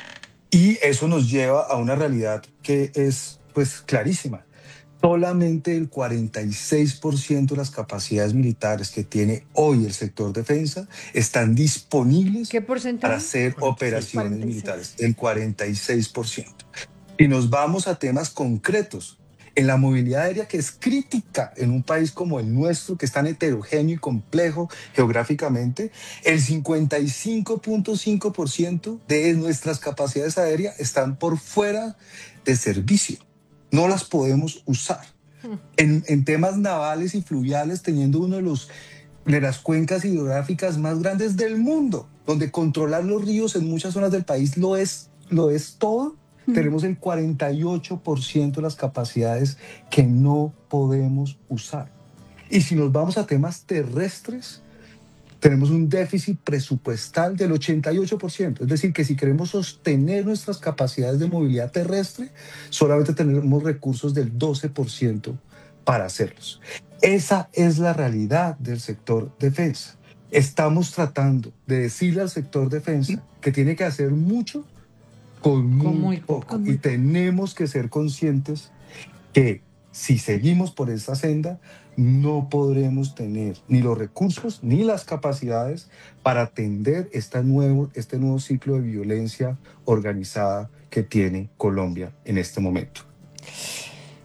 Y eso nos lleva a una realidad que es pues clarísima. Solamente el cuarenta y seis por ciento de las capacidades militares que tiene hoy el sector defensa están disponibles para hacer operaciones cuarenta y seis militares. El cuarenta y seis por ciento. Y nos vamos a temas concretos. En la movilidad aérea, que es crítica en un país como el nuestro, que es tan heterogéneo y complejo geográficamente, el cincuenta y cinco punto cinco por ciento de nuestras capacidades aéreas están por fuera de servicio. No las podemos usar. En, en temas navales y fluviales, teniendo uno de, los, de las cuencas hidrográficas más grandes del mundo, donde controlar los ríos en muchas zonas del país lo es, lo es todo. Tenemos el cuarenta y ocho por ciento de las capacidades que no podemos usar. Y si nos vamos a temas terrestres, tenemos un déficit presupuestal del ochenta y ocho por ciento. Es decir, que si queremos sostener nuestras capacidades de movilidad terrestre, solamente tenemos recursos del doce por ciento para hacerlos. Esa es la realidad del sector defensa. Estamos tratando de decirle al sector defensa que tiene que hacer mucho con muy, con muy poco. poco. Y tenemos que ser conscientes que si seguimos por esta senda, no podremos tener ni los recursos ni las capacidades para atender este nuevo, este nuevo ciclo de violencia organizada que tiene Colombia en este momento.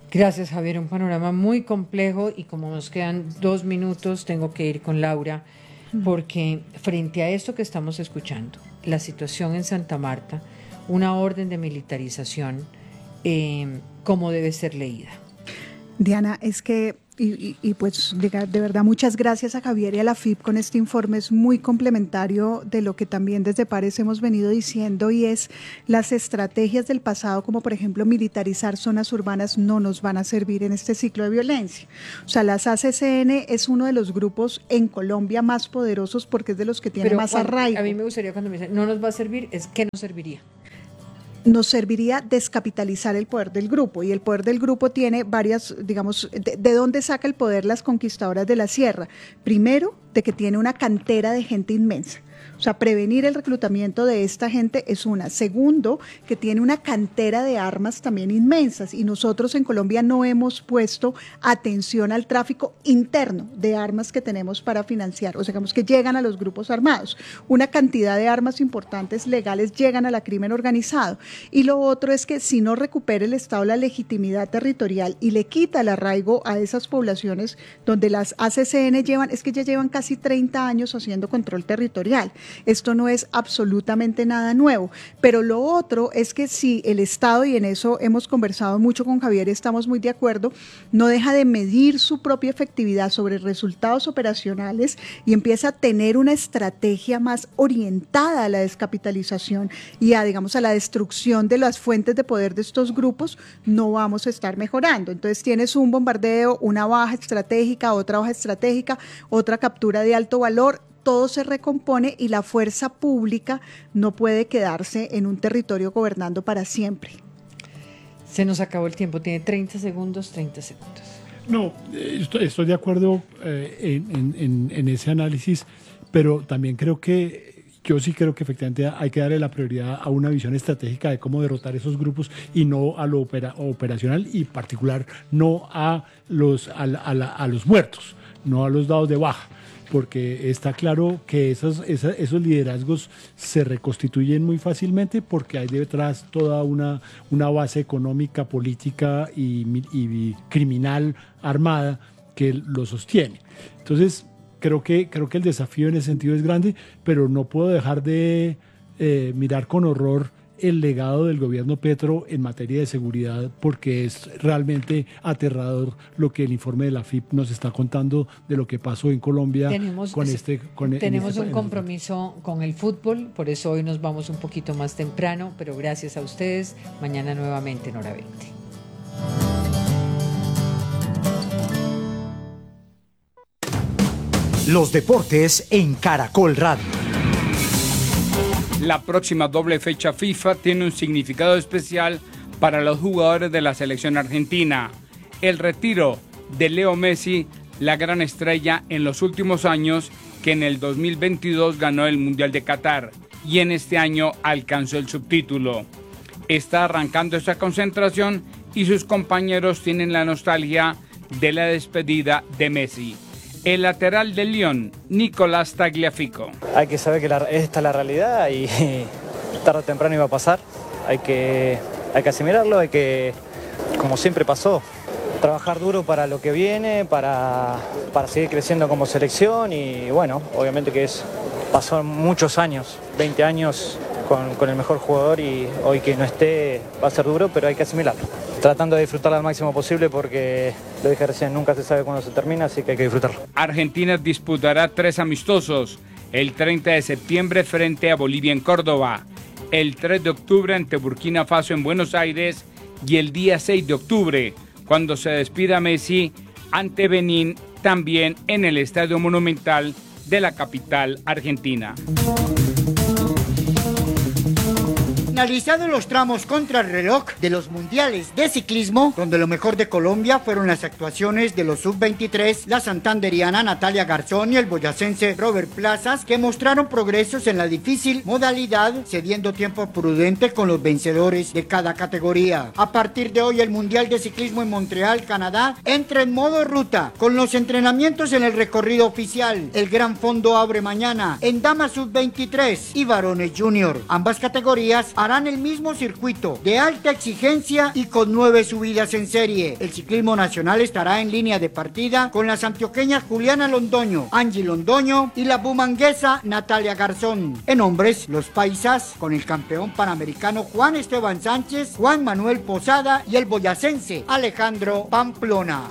Gracias, Javier. Un panorama muy complejo y como nos quedan dos minutos, tengo que ir con Laura, porque frente a esto que estamos escuchando, la situación en Santa Marta, una orden de militarización, eh, ¿cómo debe ser leída? Diana, es que, y, y, y pues de, de verdad muchas gracias a Javier y a la F I P con este informe, es muy complementario de lo que también desde Pares hemos venido diciendo, y es las estrategias del pasado, como por ejemplo militarizar zonas urbanas, no nos van a servir en este ciclo de violencia. O sea, las A C C N es uno de los grupos en Colombia más poderosos porque es de los que tiene Pero más cuando, arraigo. a mí me gustaría cuando me dicen, no nos va a servir, es ¿qué nos serviría? Nos serviría descapitalizar el poder del grupo, y el poder del grupo tiene varias, digamos, de, de dónde saca el poder las conquistadoras de la sierra. Primero, de que tiene una cantera de gente inmensa. O sea, prevenir el reclutamiento de esta gente es una. Segundo, que tiene una cantera de armas también inmensas, y nosotros en Colombia no hemos puesto atención al tráfico interno de armas que tenemos para financiar, o sea, digamos que llegan a los grupos armados. Una cantidad de armas importantes legales llegan a la crimen organizado. Y lo otro es que si no recupera el Estado la legitimidad territorial y le quita el arraigo a esas poblaciones donde las A C C N llevan, es que ya llevan casi treinta años haciendo control territorial. Esto no es absolutamente nada nuevo, pero lo otro es que si el Estado, y en eso hemos conversado mucho con Javier y estamos muy de acuerdo, no deja de medir su propia efectividad sobre resultados operacionales y empieza a tener una estrategia más orientada a la descapitalización y a, digamos, a la destrucción de las fuentes de poder de estos grupos, no vamos a estar mejorando. Entonces tienes un bombardeo, una baja estratégica, otra baja estratégica, otra captura de alto valor, todo se recompone y la fuerza pública no puede quedarse en un territorio gobernando para siempre. Se nos acabó el tiempo, tiene treinta segundos, treinta segundos. No, estoy, estoy de acuerdo eh, en, en, en ese análisis, pero también creo que, yo sí creo que efectivamente hay que darle la prioridad a una visión estratégica de cómo derrotar esos grupos y no a lo opera, operacional, y en particular no a los, a, la, a, la, a los muertos, no a los dados de baja, porque está claro que esos, esos, esos liderazgos se reconstituyen muy fácilmente porque hay detrás toda una, una base económica, política y, y criminal armada que lo sostiene. Entonces, creo que, creo que el desafío en ese sentido es grande, pero no puedo dejar de eh, mirar con horror el legado del gobierno Petro en materia de seguridad, porque es realmente aterrador lo que el informe de la F I P nos está contando de lo que pasó en Colombia. Tenemos, con este, con tenemos este, un compromiso con el fútbol, por eso hoy nos vamos un poquito más temprano, pero gracias a ustedes, mañana nuevamente en Hora veinte. Los deportes en Caracol Radio. La próxima doble fecha FIFA tiene un significado especial para los jugadores de la selección argentina. El retiro de Leo Messi, la gran estrella en los últimos años, que en el dos mil veintidós ganó el Mundial de Qatar y en este año alcanzó el subtítulo. Está arrancando esta concentración y sus compañeros tienen la nostalgia de la despedida de Messi. El lateral del Lyon, Nicolás Tagliafico. Hay que saber que la, esta es la realidad y tarde o temprano iba a pasar. Hay que, hay que asimilarlo, hay que, como siempre pasó, trabajar duro para lo que viene, para, para seguir creciendo como selección y bueno, obviamente que es, pasó muchos años, veinte años con, con el mejor jugador y hoy que no esté va a ser duro, pero hay que asimilarlo. Tratando de disfrutarlo al máximo posible porque, lo dije recién, nunca se sabe cuándo se termina, así que hay que disfrutarlo. Argentina disputará tres amistosos, el treinta de septiembre frente a Bolivia en Córdoba, el tres de octubre ante Burkina Faso en Buenos Aires y el día seis de octubre, cuando se despida Messi, ante Benín, también en el Estadio Monumental de la capital argentina. Finalizados los tramos contra el reloj de los mundiales de ciclismo, donde lo mejor de Colombia fueron las actuaciones de los sub veintitrés, la santanderiana Natalia Garzón y el boyacense Robert Plazas, que mostraron progresos en la difícil modalidad, cediendo tiempo prudente con los vencedores de cada categoría. A partir de hoy, el Mundial de Ciclismo en Montreal, Canadá, entra en modo ruta, con los entrenamientos en el recorrido oficial. El Gran Fondo abre mañana en Damas sub veintitrés y Varones Junior. Ambas categorías harán el mismo circuito de alta exigencia y con nueve subidas en serie. El ciclismo nacional estará en línea de partida con las antioqueñas Juliana Londoño, Angie Londoño y la bumanguesa Natalia Garzón. En hombres, los paisas con el campeón panamericano Juan Esteban Sánchez, Juan Manuel Posada y el boyacense Alejandro Pamplona.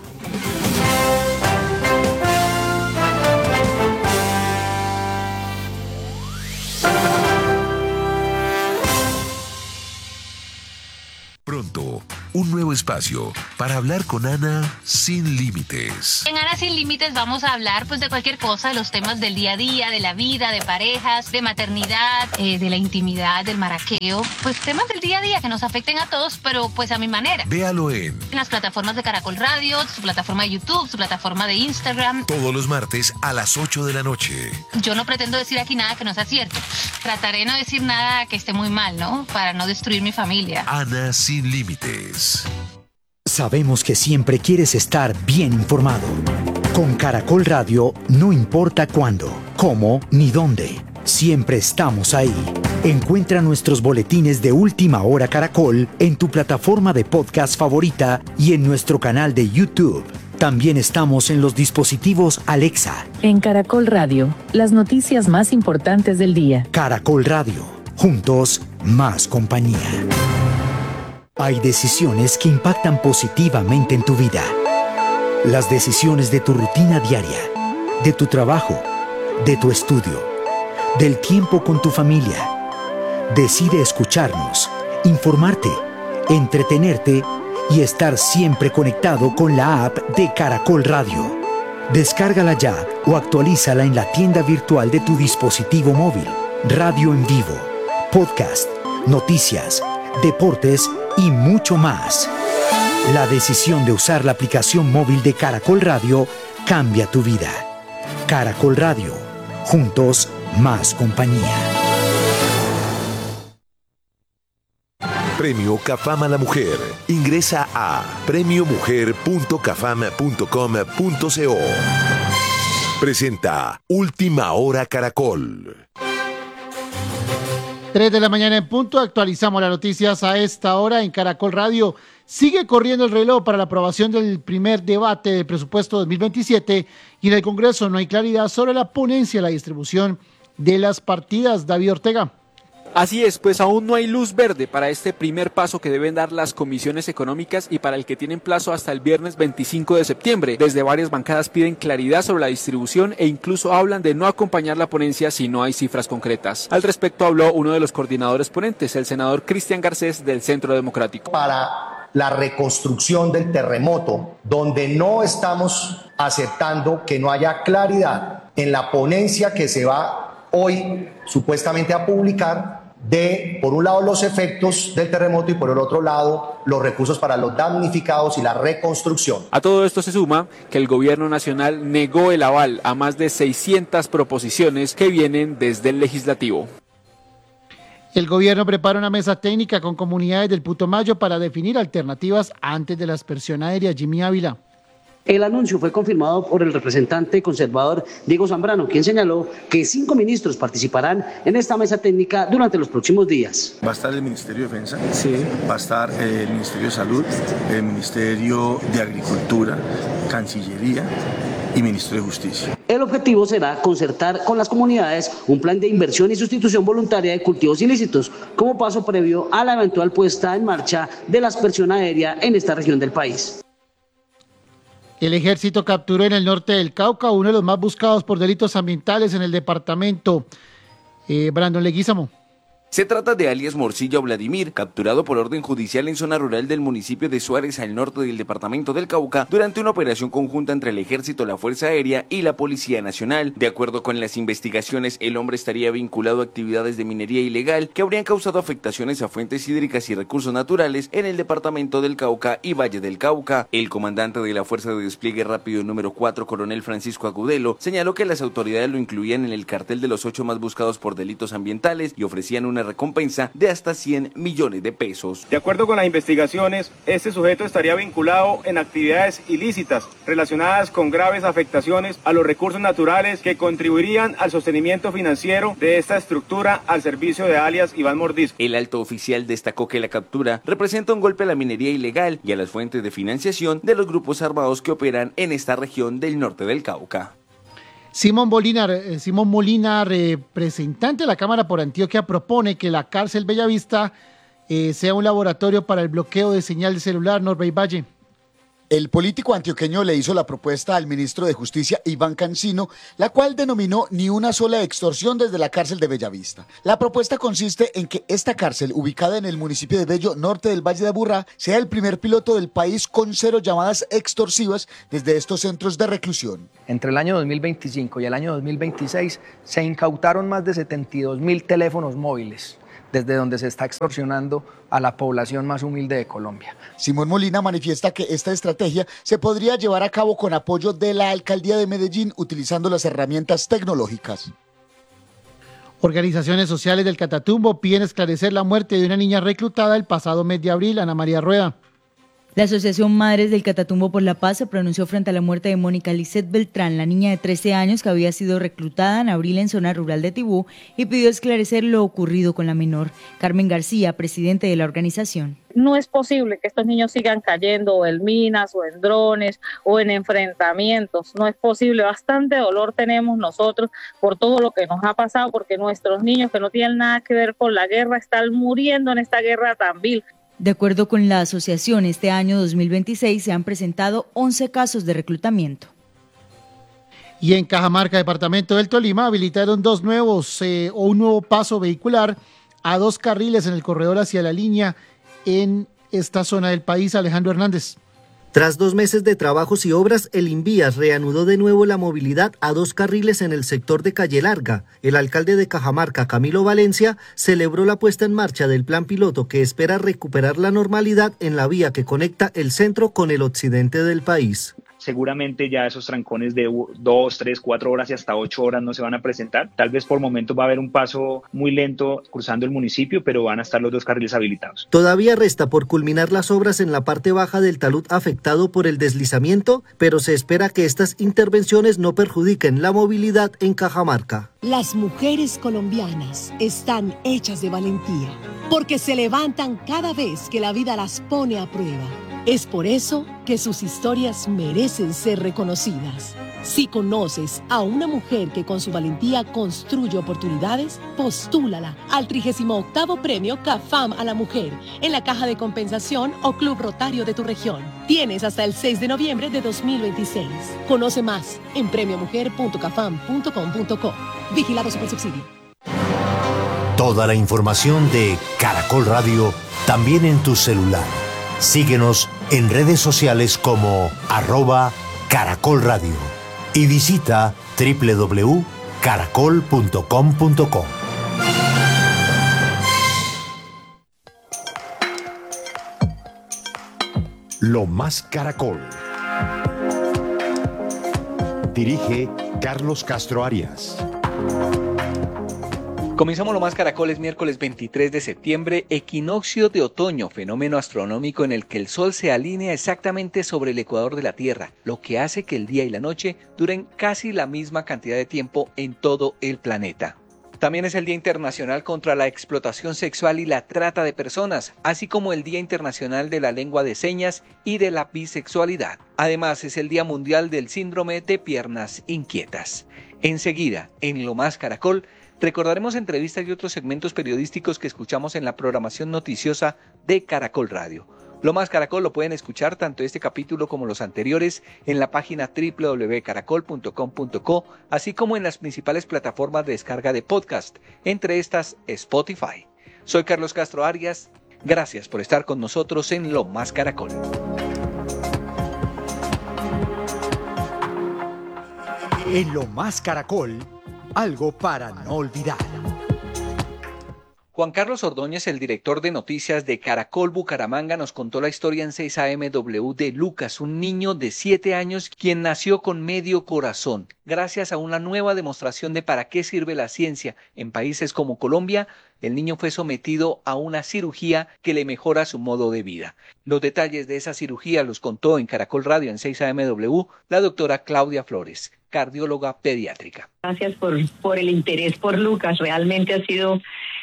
Pronto, un nuevo espacio para hablar con Ana sin límites. En Ana sin límites vamos a hablar pues de cualquier cosa, de los temas del día a día, de la vida, de parejas, de maternidad, eh, de la intimidad, del maraqueo, pues temas del día a día que nos afecten a todos, pero pues a mi manera. Véalo en En las plataformas de Caracol Radio, su plataforma de YouTube, su plataforma de Instagram. todos los martes a las ocho de la noche. Yo no pretendo decir aquí nada que no sea cierto. Trataré de no decir nada que esté muy mal, ¿no? Para no destruir mi familia. Ana sin límites. Sabemos que siempre quieres estar bien informado. Con Caracol Radio, no importa cuándo, cómo ni dónde, siempre estamos ahí. Encuentra nuestros boletines de Última Hora Caracol en tu plataforma de podcast favorita y en nuestro canal de YouTube. También estamos en los dispositivos Alexa. En Caracol Radio, las noticias más importantes del día. Caracol Radio, juntos, más compañía. Hay decisiones que impactan positivamente en tu vida. Las decisiones de tu rutina diaria, de tu trabajo, de tu estudio, del tiempo con tu familia. Decide escucharnos, informarte, entretenerte y estar siempre conectado con la app de Caracol Radio. Descárgala ya o actualízala en la tienda virtual de tu dispositivo móvil. Radio en vivo, podcast, noticias, deportes y mucho más. La decisión de usar la aplicación móvil de Caracol Radio cambia tu vida. Caracol Radio, juntos, más compañía. Premio Cafam a la Mujer. Ingresa a premio mujer punto cafam punto com punto co. Presenta Última Hora Caracol. tres de la mañana en punto, actualizamos las noticias a esta hora en Caracol Radio. Sigue corriendo el reloj para la aprobación del primer debate del presupuesto dos mil veintisiete y en el Congreso no hay claridad sobre la ponencia y la distribución de las partidas. David Ortega. Así es, pues aún no hay luz verde para este primer paso que deben dar las comisiones económicas y para el que tienen plazo hasta el viernes veinticinco de septiembre. Desde varias bancadas piden claridad sobre la distribución e incluso hablan de no acompañar la ponencia si no hay cifras concretas. Al respecto habló uno de los coordinadores ponentes, el senador Cristian Garcés del Centro Democrático. Para la reconstrucción del terremoto, donde no estamos aceptando que no haya claridad en la ponencia que se va hoy supuestamente a publicar de, por un lado, los efectos del terremoto y por el otro lado, los recursos para los damnificados y la reconstrucción. A todo esto se suma que el gobierno nacional negó el aval a más de seiscientas proposiciones que vienen desde el legislativo. El gobierno prepara una mesa técnica con comunidades del Putumayo para definir alternativas antes de la aspersión aérea. Jimmy Ávila. El anuncio fue confirmado por el representante conservador Diego Zambrano, quien señaló que cinco ministros participarán en esta mesa técnica durante los próximos días. Va a estar el Ministerio de Defensa, sí. Va a estar el Ministerio de Salud, el Ministerio de Agricultura, Cancillería y Ministerio de Justicia. El objetivo será concertar con las comunidades un plan de inversión y sustitución voluntaria de cultivos ilícitos como paso previo a la eventual puesta en marcha de la aspersión aérea en esta región del país. El ejército capturó en el norte del Cauca uno de los más buscados por delitos ambientales en el departamento. Eh, Brandon Leguízamo. Se trata de alias Morcilla Vladimir, capturado por orden judicial en zona rural del municipio de Suárez, al norte del departamento del Cauca, durante una operación conjunta entre el Ejército, la Fuerza Aérea y la Policía Nacional. De acuerdo con las investigaciones, el hombre estaría vinculado a actividades de minería ilegal que habrían causado afectaciones a fuentes hídricas y recursos naturales en el departamento del Cauca y Valle del Cauca. El comandante de la Fuerza de Despliegue Rápido número cuatro, coronel Francisco Agudelo, señaló que las autoridades lo incluían en el cartel de los ocho más buscados por delitos ambientales y ofrecían una una recompensa de hasta cien millones de pesos. De acuerdo con las investigaciones, este sujeto estaría vinculado en actividades ilícitas relacionadas con graves afectaciones a los recursos naturales que contribuirían al sostenimiento financiero de esta estructura al servicio de alias Iván Mordisco. El alto oficial destacó que la captura representa un golpe a la minería ilegal y a las fuentes de financiación de los grupos armados que operan en esta región del norte del Cauca. Simón Molina, eh, Simón Molina, representante de la Cámara por Antioquia, propone que la cárcel Bellavista eh, sea un laboratorio para el bloqueo de señal de celular. Norbey Valle. El político antioqueño le hizo la propuesta al ministro de Justicia, Iván Cancino, la cual denominó ni una sola extorsión desde la cárcel de Bellavista. La propuesta consiste en que esta cárcel, ubicada en el municipio de Bello, norte del Valle de Aburrá, sea el primer piloto del país con cero llamadas extorsivas desde estos centros de reclusión. Entre el año dos mil veinticinco y el año dos mil veintiséis se incautaron más de setenta y dos mil teléfonos móviles, desde donde se está extorsionando a la población más humilde de Colombia. Simón Molina manifiesta que esta estrategia se podría llevar a cabo con apoyo de la Alcaldía de Medellín utilizando las herramientas tecnológicas. Organizaciones sociales del Catatumbo piden esclarecer la muerte de una niña reclutada el pasado mes de abril. Ana María Rueda. La Asociación Madres del Catatumbo por la Paz se pronunció frente a la muerte de Mónica Lisset Beltrán, la niña de trece años que había sido reclutada en abril en zona rural de Tibú, y pidió esclarecer lo ocurrido con la menor. Carmen García, presidente de la organización. No es posible que estos niños sigan cayendo en minas o en drones o en enfrentamientos. No es posible. Bastante dolor tenemos nosotros por todo lo que nos ha pasado, porque nuestros niños que no tienen nada que ver con la guerra están muriendo en esta guerra tan vil. De acuerdo con la asociación, este año dos mil veintiséis se han presentado once casos de reclutamiento. Y en Cajamarca, departamento del Tolima, habilitaron dos nuevos eh, o un nuevo paso vehicular a dos carriles en el corredor hacia la línea en esta zona del país. Alejandro Hernández. Tras dos meses de trabajos y obras, el Invías reanudó de nuevo la movilidad a dos carriles en el sector de Calle Larga. El alcalde de Cajamarca, Camilo Valencia, celebró la puesta en marcha del plan piloto que espera recuperar la normalidad en la vía que conecta el centro con el occidente del país. Seguramente ya esos trancones de dos, tres, cuatro horas y hasta ocho horas no se van a presentar. Tal vez por momentos va a haber un paso muy lento cruzando el municipio, pero van a estar los dos carriles habilitados. Todavía resta por culminar las obras en la parte baja del talud afectado por el deslizamiento, pero se espera que estas intervenciones no perjudiquen la movilidad en Cajamarca. Las mujeres colombianas están hechas de valentía, porque se levantan cada vez que la vida las pone a prueba. Es por eso que sus historias merecen ser reconocidas. Si conoces a una mujer que con su valentía construye oportunidades, postúlala al trigésimo octavo Premio CAFAM a la Mujer en la Caja de Compensación o Club Rotario de tu región. Tienes hasta el seis de noviembre de dos mil veintiséis. Conoce más en premio mujer punto cafam punto com punto co. Vigilado Supersubsidio. Toda la información de Caracol Radio también en tu celular. Síguenos en redes sociales como arroba Caracol Radio y visita doble u doble u doble u punto caracol punto com punto co. Lo más Caracol. Dirige Carlos Castro Arias. Comenzamos Lo Más Caracol, es miércoles veintitrés de septiembre, equinoccio de otoño, fenómeno astronómico en el que el Sol se alinea exactamente sobre el ecuador de la Tierra, lo que hace que el día y la noche duren casi la misma cantidad de tiempo en todo el planeta. También es el Día Internacional contra la Explotación Sexual y la Trata de Personas, así como el Día Internacional de la Lengua de Señas y de la Bisexualidad. Además, es el Día Mundial del Síndrome de Piernas Inquietas. Enseguida, en Lo Más Caracol, recordaremos entrevistas y otros segmentos periodísticos que escuchamos en la programación noticiosa de Caracol Radio. Lo Más Caracol lo pueden escuchar tanto este capítulo como los anteriores en la página doble u doble u doble u punto caracol punto com punto co, así como en las principales plataformas de descarga de podcast, entre estas Spotify. Soy Carlos Castro Arias, gracias por estar con nosotros en Lo Más Caracol. En Lo Más Caracol, algo para no olvidar. Juan Carlos Ordóñez, el director de noticias de Caracol Bucaramanga, nos contó la historia en seis A M W de Lucas, un niño de siete años quien nació con medio corazón. Gracias a una nueva demostración de para qué sirve la ciencia en países como Colombia, el niño fue sometido a una cirugía que le mejora su modo de vida. Los detalles de esa cirugía los contó en Caracol Radio en seis A M W la doctora Claudia Flores, cardióloga pediátrica. Gracias por, por el interés por Lucas, realmente ha sido...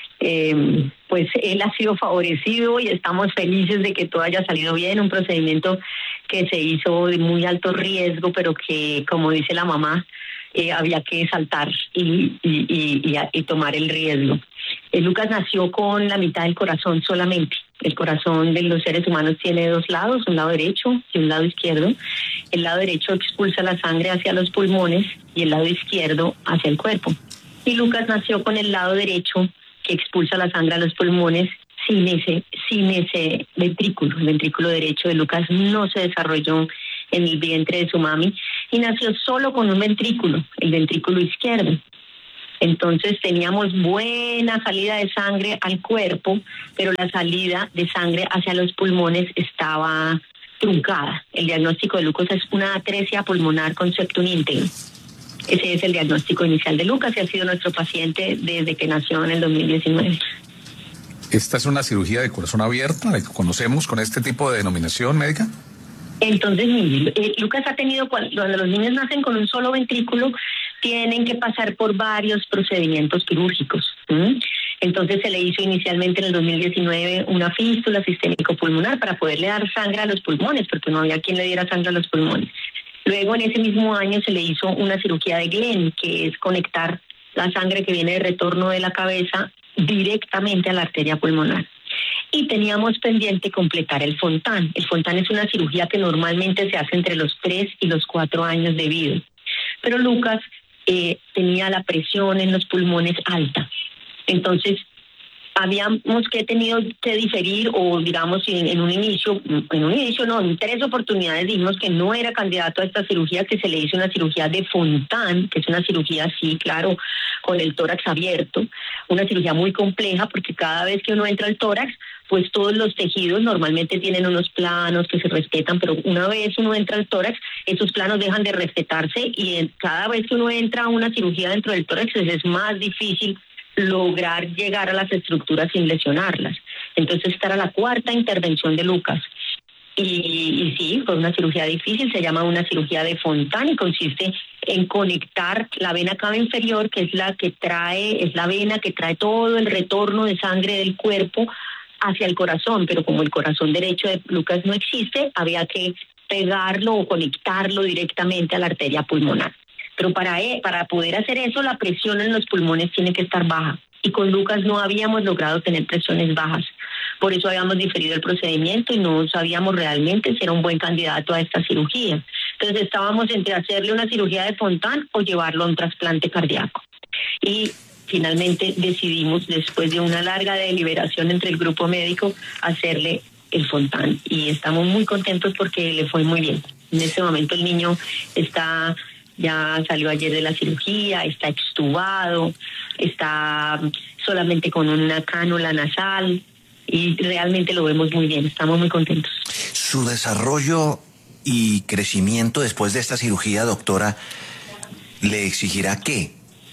Eh, pues él ha sido favorecido y estamos felices de que todo haya salido bien, un procedimiento que se hizo de muy alto riesgo, pero que, como dice la mamá, eh, había que saltar y, y, y, y, y tomar el riesgo. Eh, Lucas nació con la mitad del corazón solamente. El corazón de los seres humanos tiene dos lados, un lado derecho y un lado izquierdo. El lado derecho expulsa la sangre hacia los pulmones y el lado izquierdo hacia el cuerpo. Y Lucas nació con el lado derecho que expulsa la sangre a los pulmones sin ese, sin ese ventrículo. El ventrículo derecho de Lucas no se desarrolló en el vientre de su mami y nació solo con un ventrículo, el ventrículo izquierdo. Entonces teníamos buena salida de sangre al cuerpo, pero la salida de sangre hacia los pulmones estaba truncada. El diagnóstico de Lucas es una atresia pulmonar con septum íntegro. Ese es el diagnóstico inicial de Lucas y ha sido nuestro paciente desde que nació en el dos mil diecinueve. ¿Esta es una cirugía de corazón abierto, la que conocemos con este tipo de denominación médica? Entonces, eh, Lucas ha tenido, cuando los niños nacen con un solo ventrículo, tienen que pasar por varios procedimientos quirúrgicos. ¿Mm? Entonces se le hizo inicialmente en el dos mil diecinueve una fístula sistémico-pulmonar para poderle dar sangre a los pulmones, porque no había quien le diera sangre a los pulmones. Luego, en ese mismo año, se le hizo una cirugía de Glenn, que es conectar la sangre que viene de retorno de la cabeza directamente a la arteria pulmonar. Y teníamos pendiente completar el Fontan. El Fontan es una cirugía que normalmente se hace entre los tres y los cuatro años de vida. Pero Lucas eh, tenía la presión en los pulmones alta. Entonces, habíamos que tenido que diferir, o digamos en, en un inicio, en un inicio no, en tres oportunidades dijimos que no era candidato a esta cirugía, que se le hizo una cirugía de Fontan, que es una cirugía así, claro, con el tórax abierto, una cirugía muy compleja porque cada vez que uno entra al tórax, pues todos los tejidos normalmente tienen unos planos que se respetan, pero una vez uno entra al tórax, esos planos dejan de respetarse y cada vez que uno entra a una cirugía dentro del tórax es más difícil lograr llegar a las estructuras sin lesionarlas. Entonces esta era la cuarta intervención de Lucas. Y, y sí, fue una cirugía difícil, se llama una cirugía de Fontan y consiste en conectar la vena cava inferior, que es la que trae, es la vena que trae todo el retorno de sangre del cuerpo hacia el corazón, pero como el corazón derecho de Lucas no existe, había que pegarlo o conectarlo directamente a la arteria pulmonar. Pero para, para poder hacer eso, la presión en los pulmones tiene que estar baja. Y con Lucas no habíamos logrado tener presiones bajas. Por eso habíamos diferido el procedimiento y no sabíamos realmente si era un buen candidato a esta cirugía. Entonces estábamos entre hacerle una cirugía de Fontan o llevarlo a un trasplante cardíaco. Y finalmente decidimos, después de una larga deliberación entre el grupo médico, hacerle el Fontan. Y estamos muy contentos porque le fue muy bien. En este momento el niño está... ya salió ayer de la cirugía, está extubado, está solamente con una cánula nasal y realmente lo vemos muy bien, estamos muy contentos. Su desarrollo y crecimiento después de esta cirugía, doctora, ¿le exigirá qué?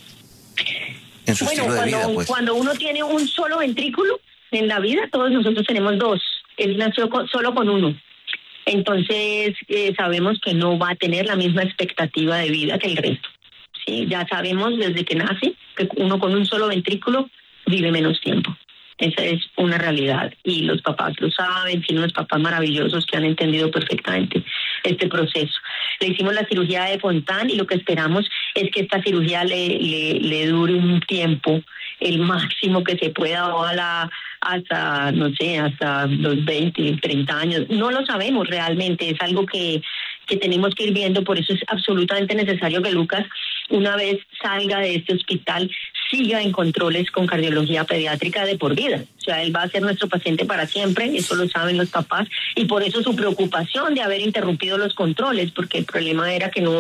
En su bueno, estilo de cuando, vida, pues. Cuando uno tiene un solo ventrículo en la vida, todos nosotros tenemos dos, él nació con, solo con uno. Entonces eh, sabemos que no va a tener la misma expectativa de vida que el resto. Sí, ya sabemos desde que nace que uno con un solo ventrículo vive menos tiempo. Esa es una realidad y los papás lo saben, tienen unos papás maravillosos que han entendido perfectamente este proceso. Le hicimos la cirugía de Fontan y lo que esperamos es que esta cirugía le, le, le dure un tiempo, el máximo que se pueda, ojalá hasta, no sé, hasta los veinte, treinta años. No lo sabemos realmente, es algo que, que tenemos que ir viendo, por eso es absolutamente necesario que Lucas, una vez salga de este hospital, siga en controles con cardiología pediátrica de por vida. O sea, él va a ser nuestro paciente para siempre, eso lo saben los papás, y por eso su preocupación de haber interrumpido los controles, porque el problema era que no,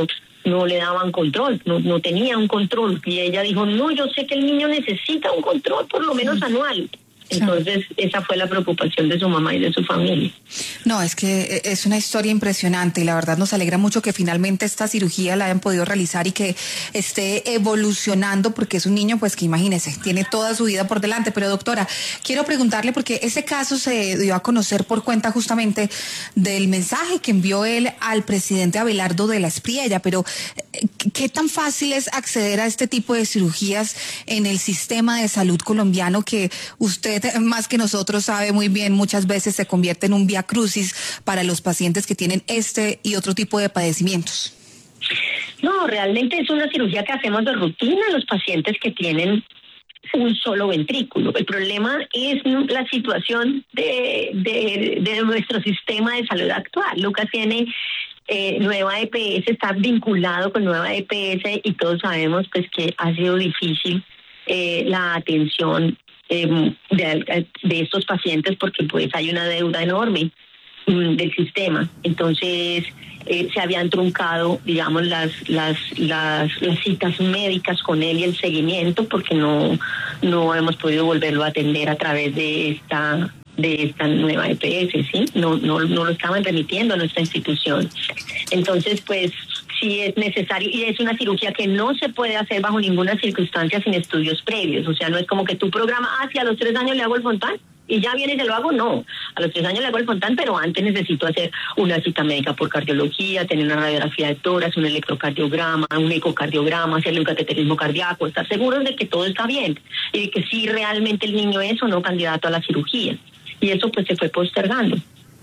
no le daban control, no, no tenía un control. Y ella dijo, no, yo sé que el niño necesita un control por lo menos anual. Entonces, esa fue la preocupación de su mamá y de su familia. No, es que es una historia impresionante y la verdad nos alegra mucho que finalmente esta cirugía la hayan podido realizar y que esté evolucionando, porque es un niño, pues que imagínese, tiene toda su vida por delante. Pero doctora, quiero preguntarle, porque ese caso se dio a conocer por cuenta justamente del mensaje que envió él al presidente Abelardo de la Espriella, pero ¿qué tan fácil es acceder a este tipo de cirugías en el sistema de salud colombiano, que usted más que nosotros sabe muy bien, muchas veces se convierte en un vía crucis para los pacientes que tienen este y otro tipo de padecimientos? No, realmente es una cirugía que hacemos de rutina en los pacientes que tienen un solo ventrículo. El problema es la situación de, de, de nuestro sistema de salud actual. Lucas tiene eh, nueva E P S, está vinculado con nueva E P S y todos sabemos pues que ha sido difícil eh, la atención eh, de, de estos pacientes, porque pues hay una deuda enorme mm, del sistema. Entonces eh, se habían truncado, digamos, las, las las las citas médicas con él y el seguimiento, porque no no hemos podido volverlo a atender a través de esta de esta nueva E P S, ¿sí? No, no, no lo estaban remitiendo a nuestra institución. Entonces, pues, sí es necesario, y es una cirugía que no se puede hacer bajo ninguna circunstancia sin estudios previos. O sea, no es como que tú programas, ah, si a los tres años le hago el Fontán, y ya viene y se lo hago. No, a los tres años le hago el Fontán, pero antes necesito hacer una cita médica por cardiología, tener una radiografía de tórax, un electrocardiograma, un ecocardiograma, hacerle un cateterismo cardíaco, estar seguros de que todo está bien y de que sí realmente el niño es o no candidato a la cirugía. Y eso pues se fue postergando.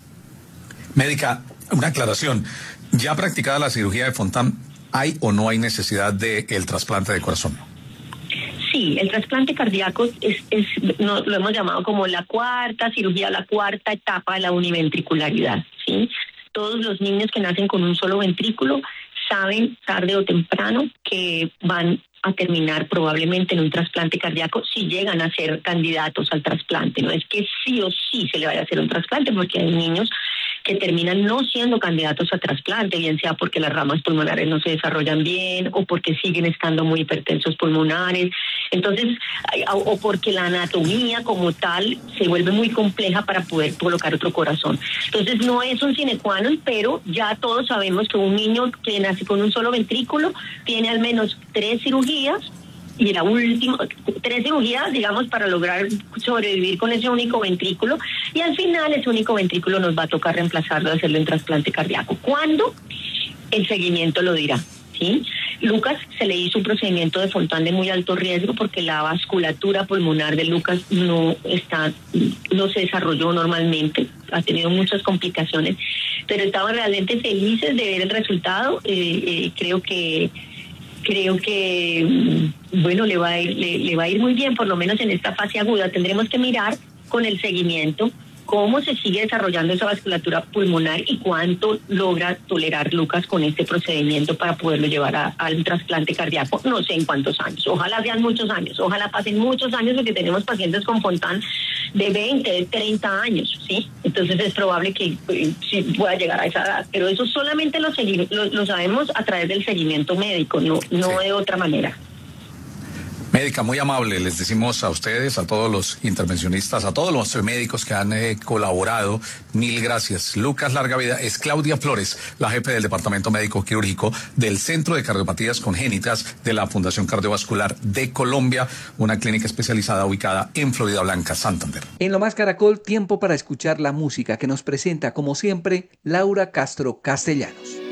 Médica, una aclaración. Ya practicada la cirugía de Fontán, ¿hay o no hay necesidad de el trasplante de corazón? Sí, el trasplante cardíaco es, es no, lo hemos llamado como la cuarta cirugía, la cuarta etapa de la univentricularidad, ¿sí? Todos los niños que nacen con un solo ventrículo saben tarde o temprano que van a terminar probablemente en un trasplante cardíaco si llegan a ser candidatos al trasplante. No es que sí o sí se le vaya a hacer un trasplante, porque hay niños que terminan no siendo candidatos a trasplante, bien sea porque las ramas pulmonares no se desarrollan bien o porque siguen estando muy hipertensos pulmonares, entonces, o porque la anatomía como tal se vuelve muy compleja para poder colocar otro corazón. Entonces no es un sine qua non, pero ya todos sabemos que un niño que nace con un solo ventrículo tiene al menos tres cirugías, y la última, tres cirugías, digamos, para lograr sobrevivir con ese único ventrículo, y al final ese único ventrículo nos va a tocar reemplazarlo, hacerlo en trasplante cardíaco. ¿Cuándo? El seguimiento lo dirá, ¿sí? Lucas se le hizo un procedimiento de Fontán de muy alto riesgo porque la vasculatura pulmonar de Lucas no está, no se desarrolló normalmente, ha tenido muchas complicaciones, pero estaban realmente felices de ver el resultado. Eh, eh, creo que Creo que, bueno, le va a ir, le, le va a ir muy bien, por lo menos en esta fase aguda. Tendremos que mirar con el seguimiento cómo se sigue desarrollando esa vasculatura pulmonar y cuánto logra tolerar Lucas con este procedimiento para poderlo llevar a, al trasplante cardíaco. No sé en cuántos años, ojalá sean muchos años, ojalá pasen muchos años, porque tenemos pacientes con Fontán de veinte, de treinta años, ¿sí? Entonces es probable que eh, sí pueda llegar a esa edad, pero eso solamente lo, segui- lo, lo sabemos a través del seguimiento médico, no, no sí. de otra manera. Médica, muy amable, les decimos a ustedes, a todos los intervencionistas, a todos los médicos que han eh, colaborado, mil gracias. Lucas Larga Vida. Es Claudia Flores, la jefe del Departamento Médico Quirúrgico del Centro de Cardiopatías Congénitas de la Fundación Cardiovascular de Colombia, una clínica especializada ubicada en Florida Blanca, Santander. En Lo Más Caracol, tiempo para escuchar la música que nos presenta, como siempre, Laura Castro Castellanos.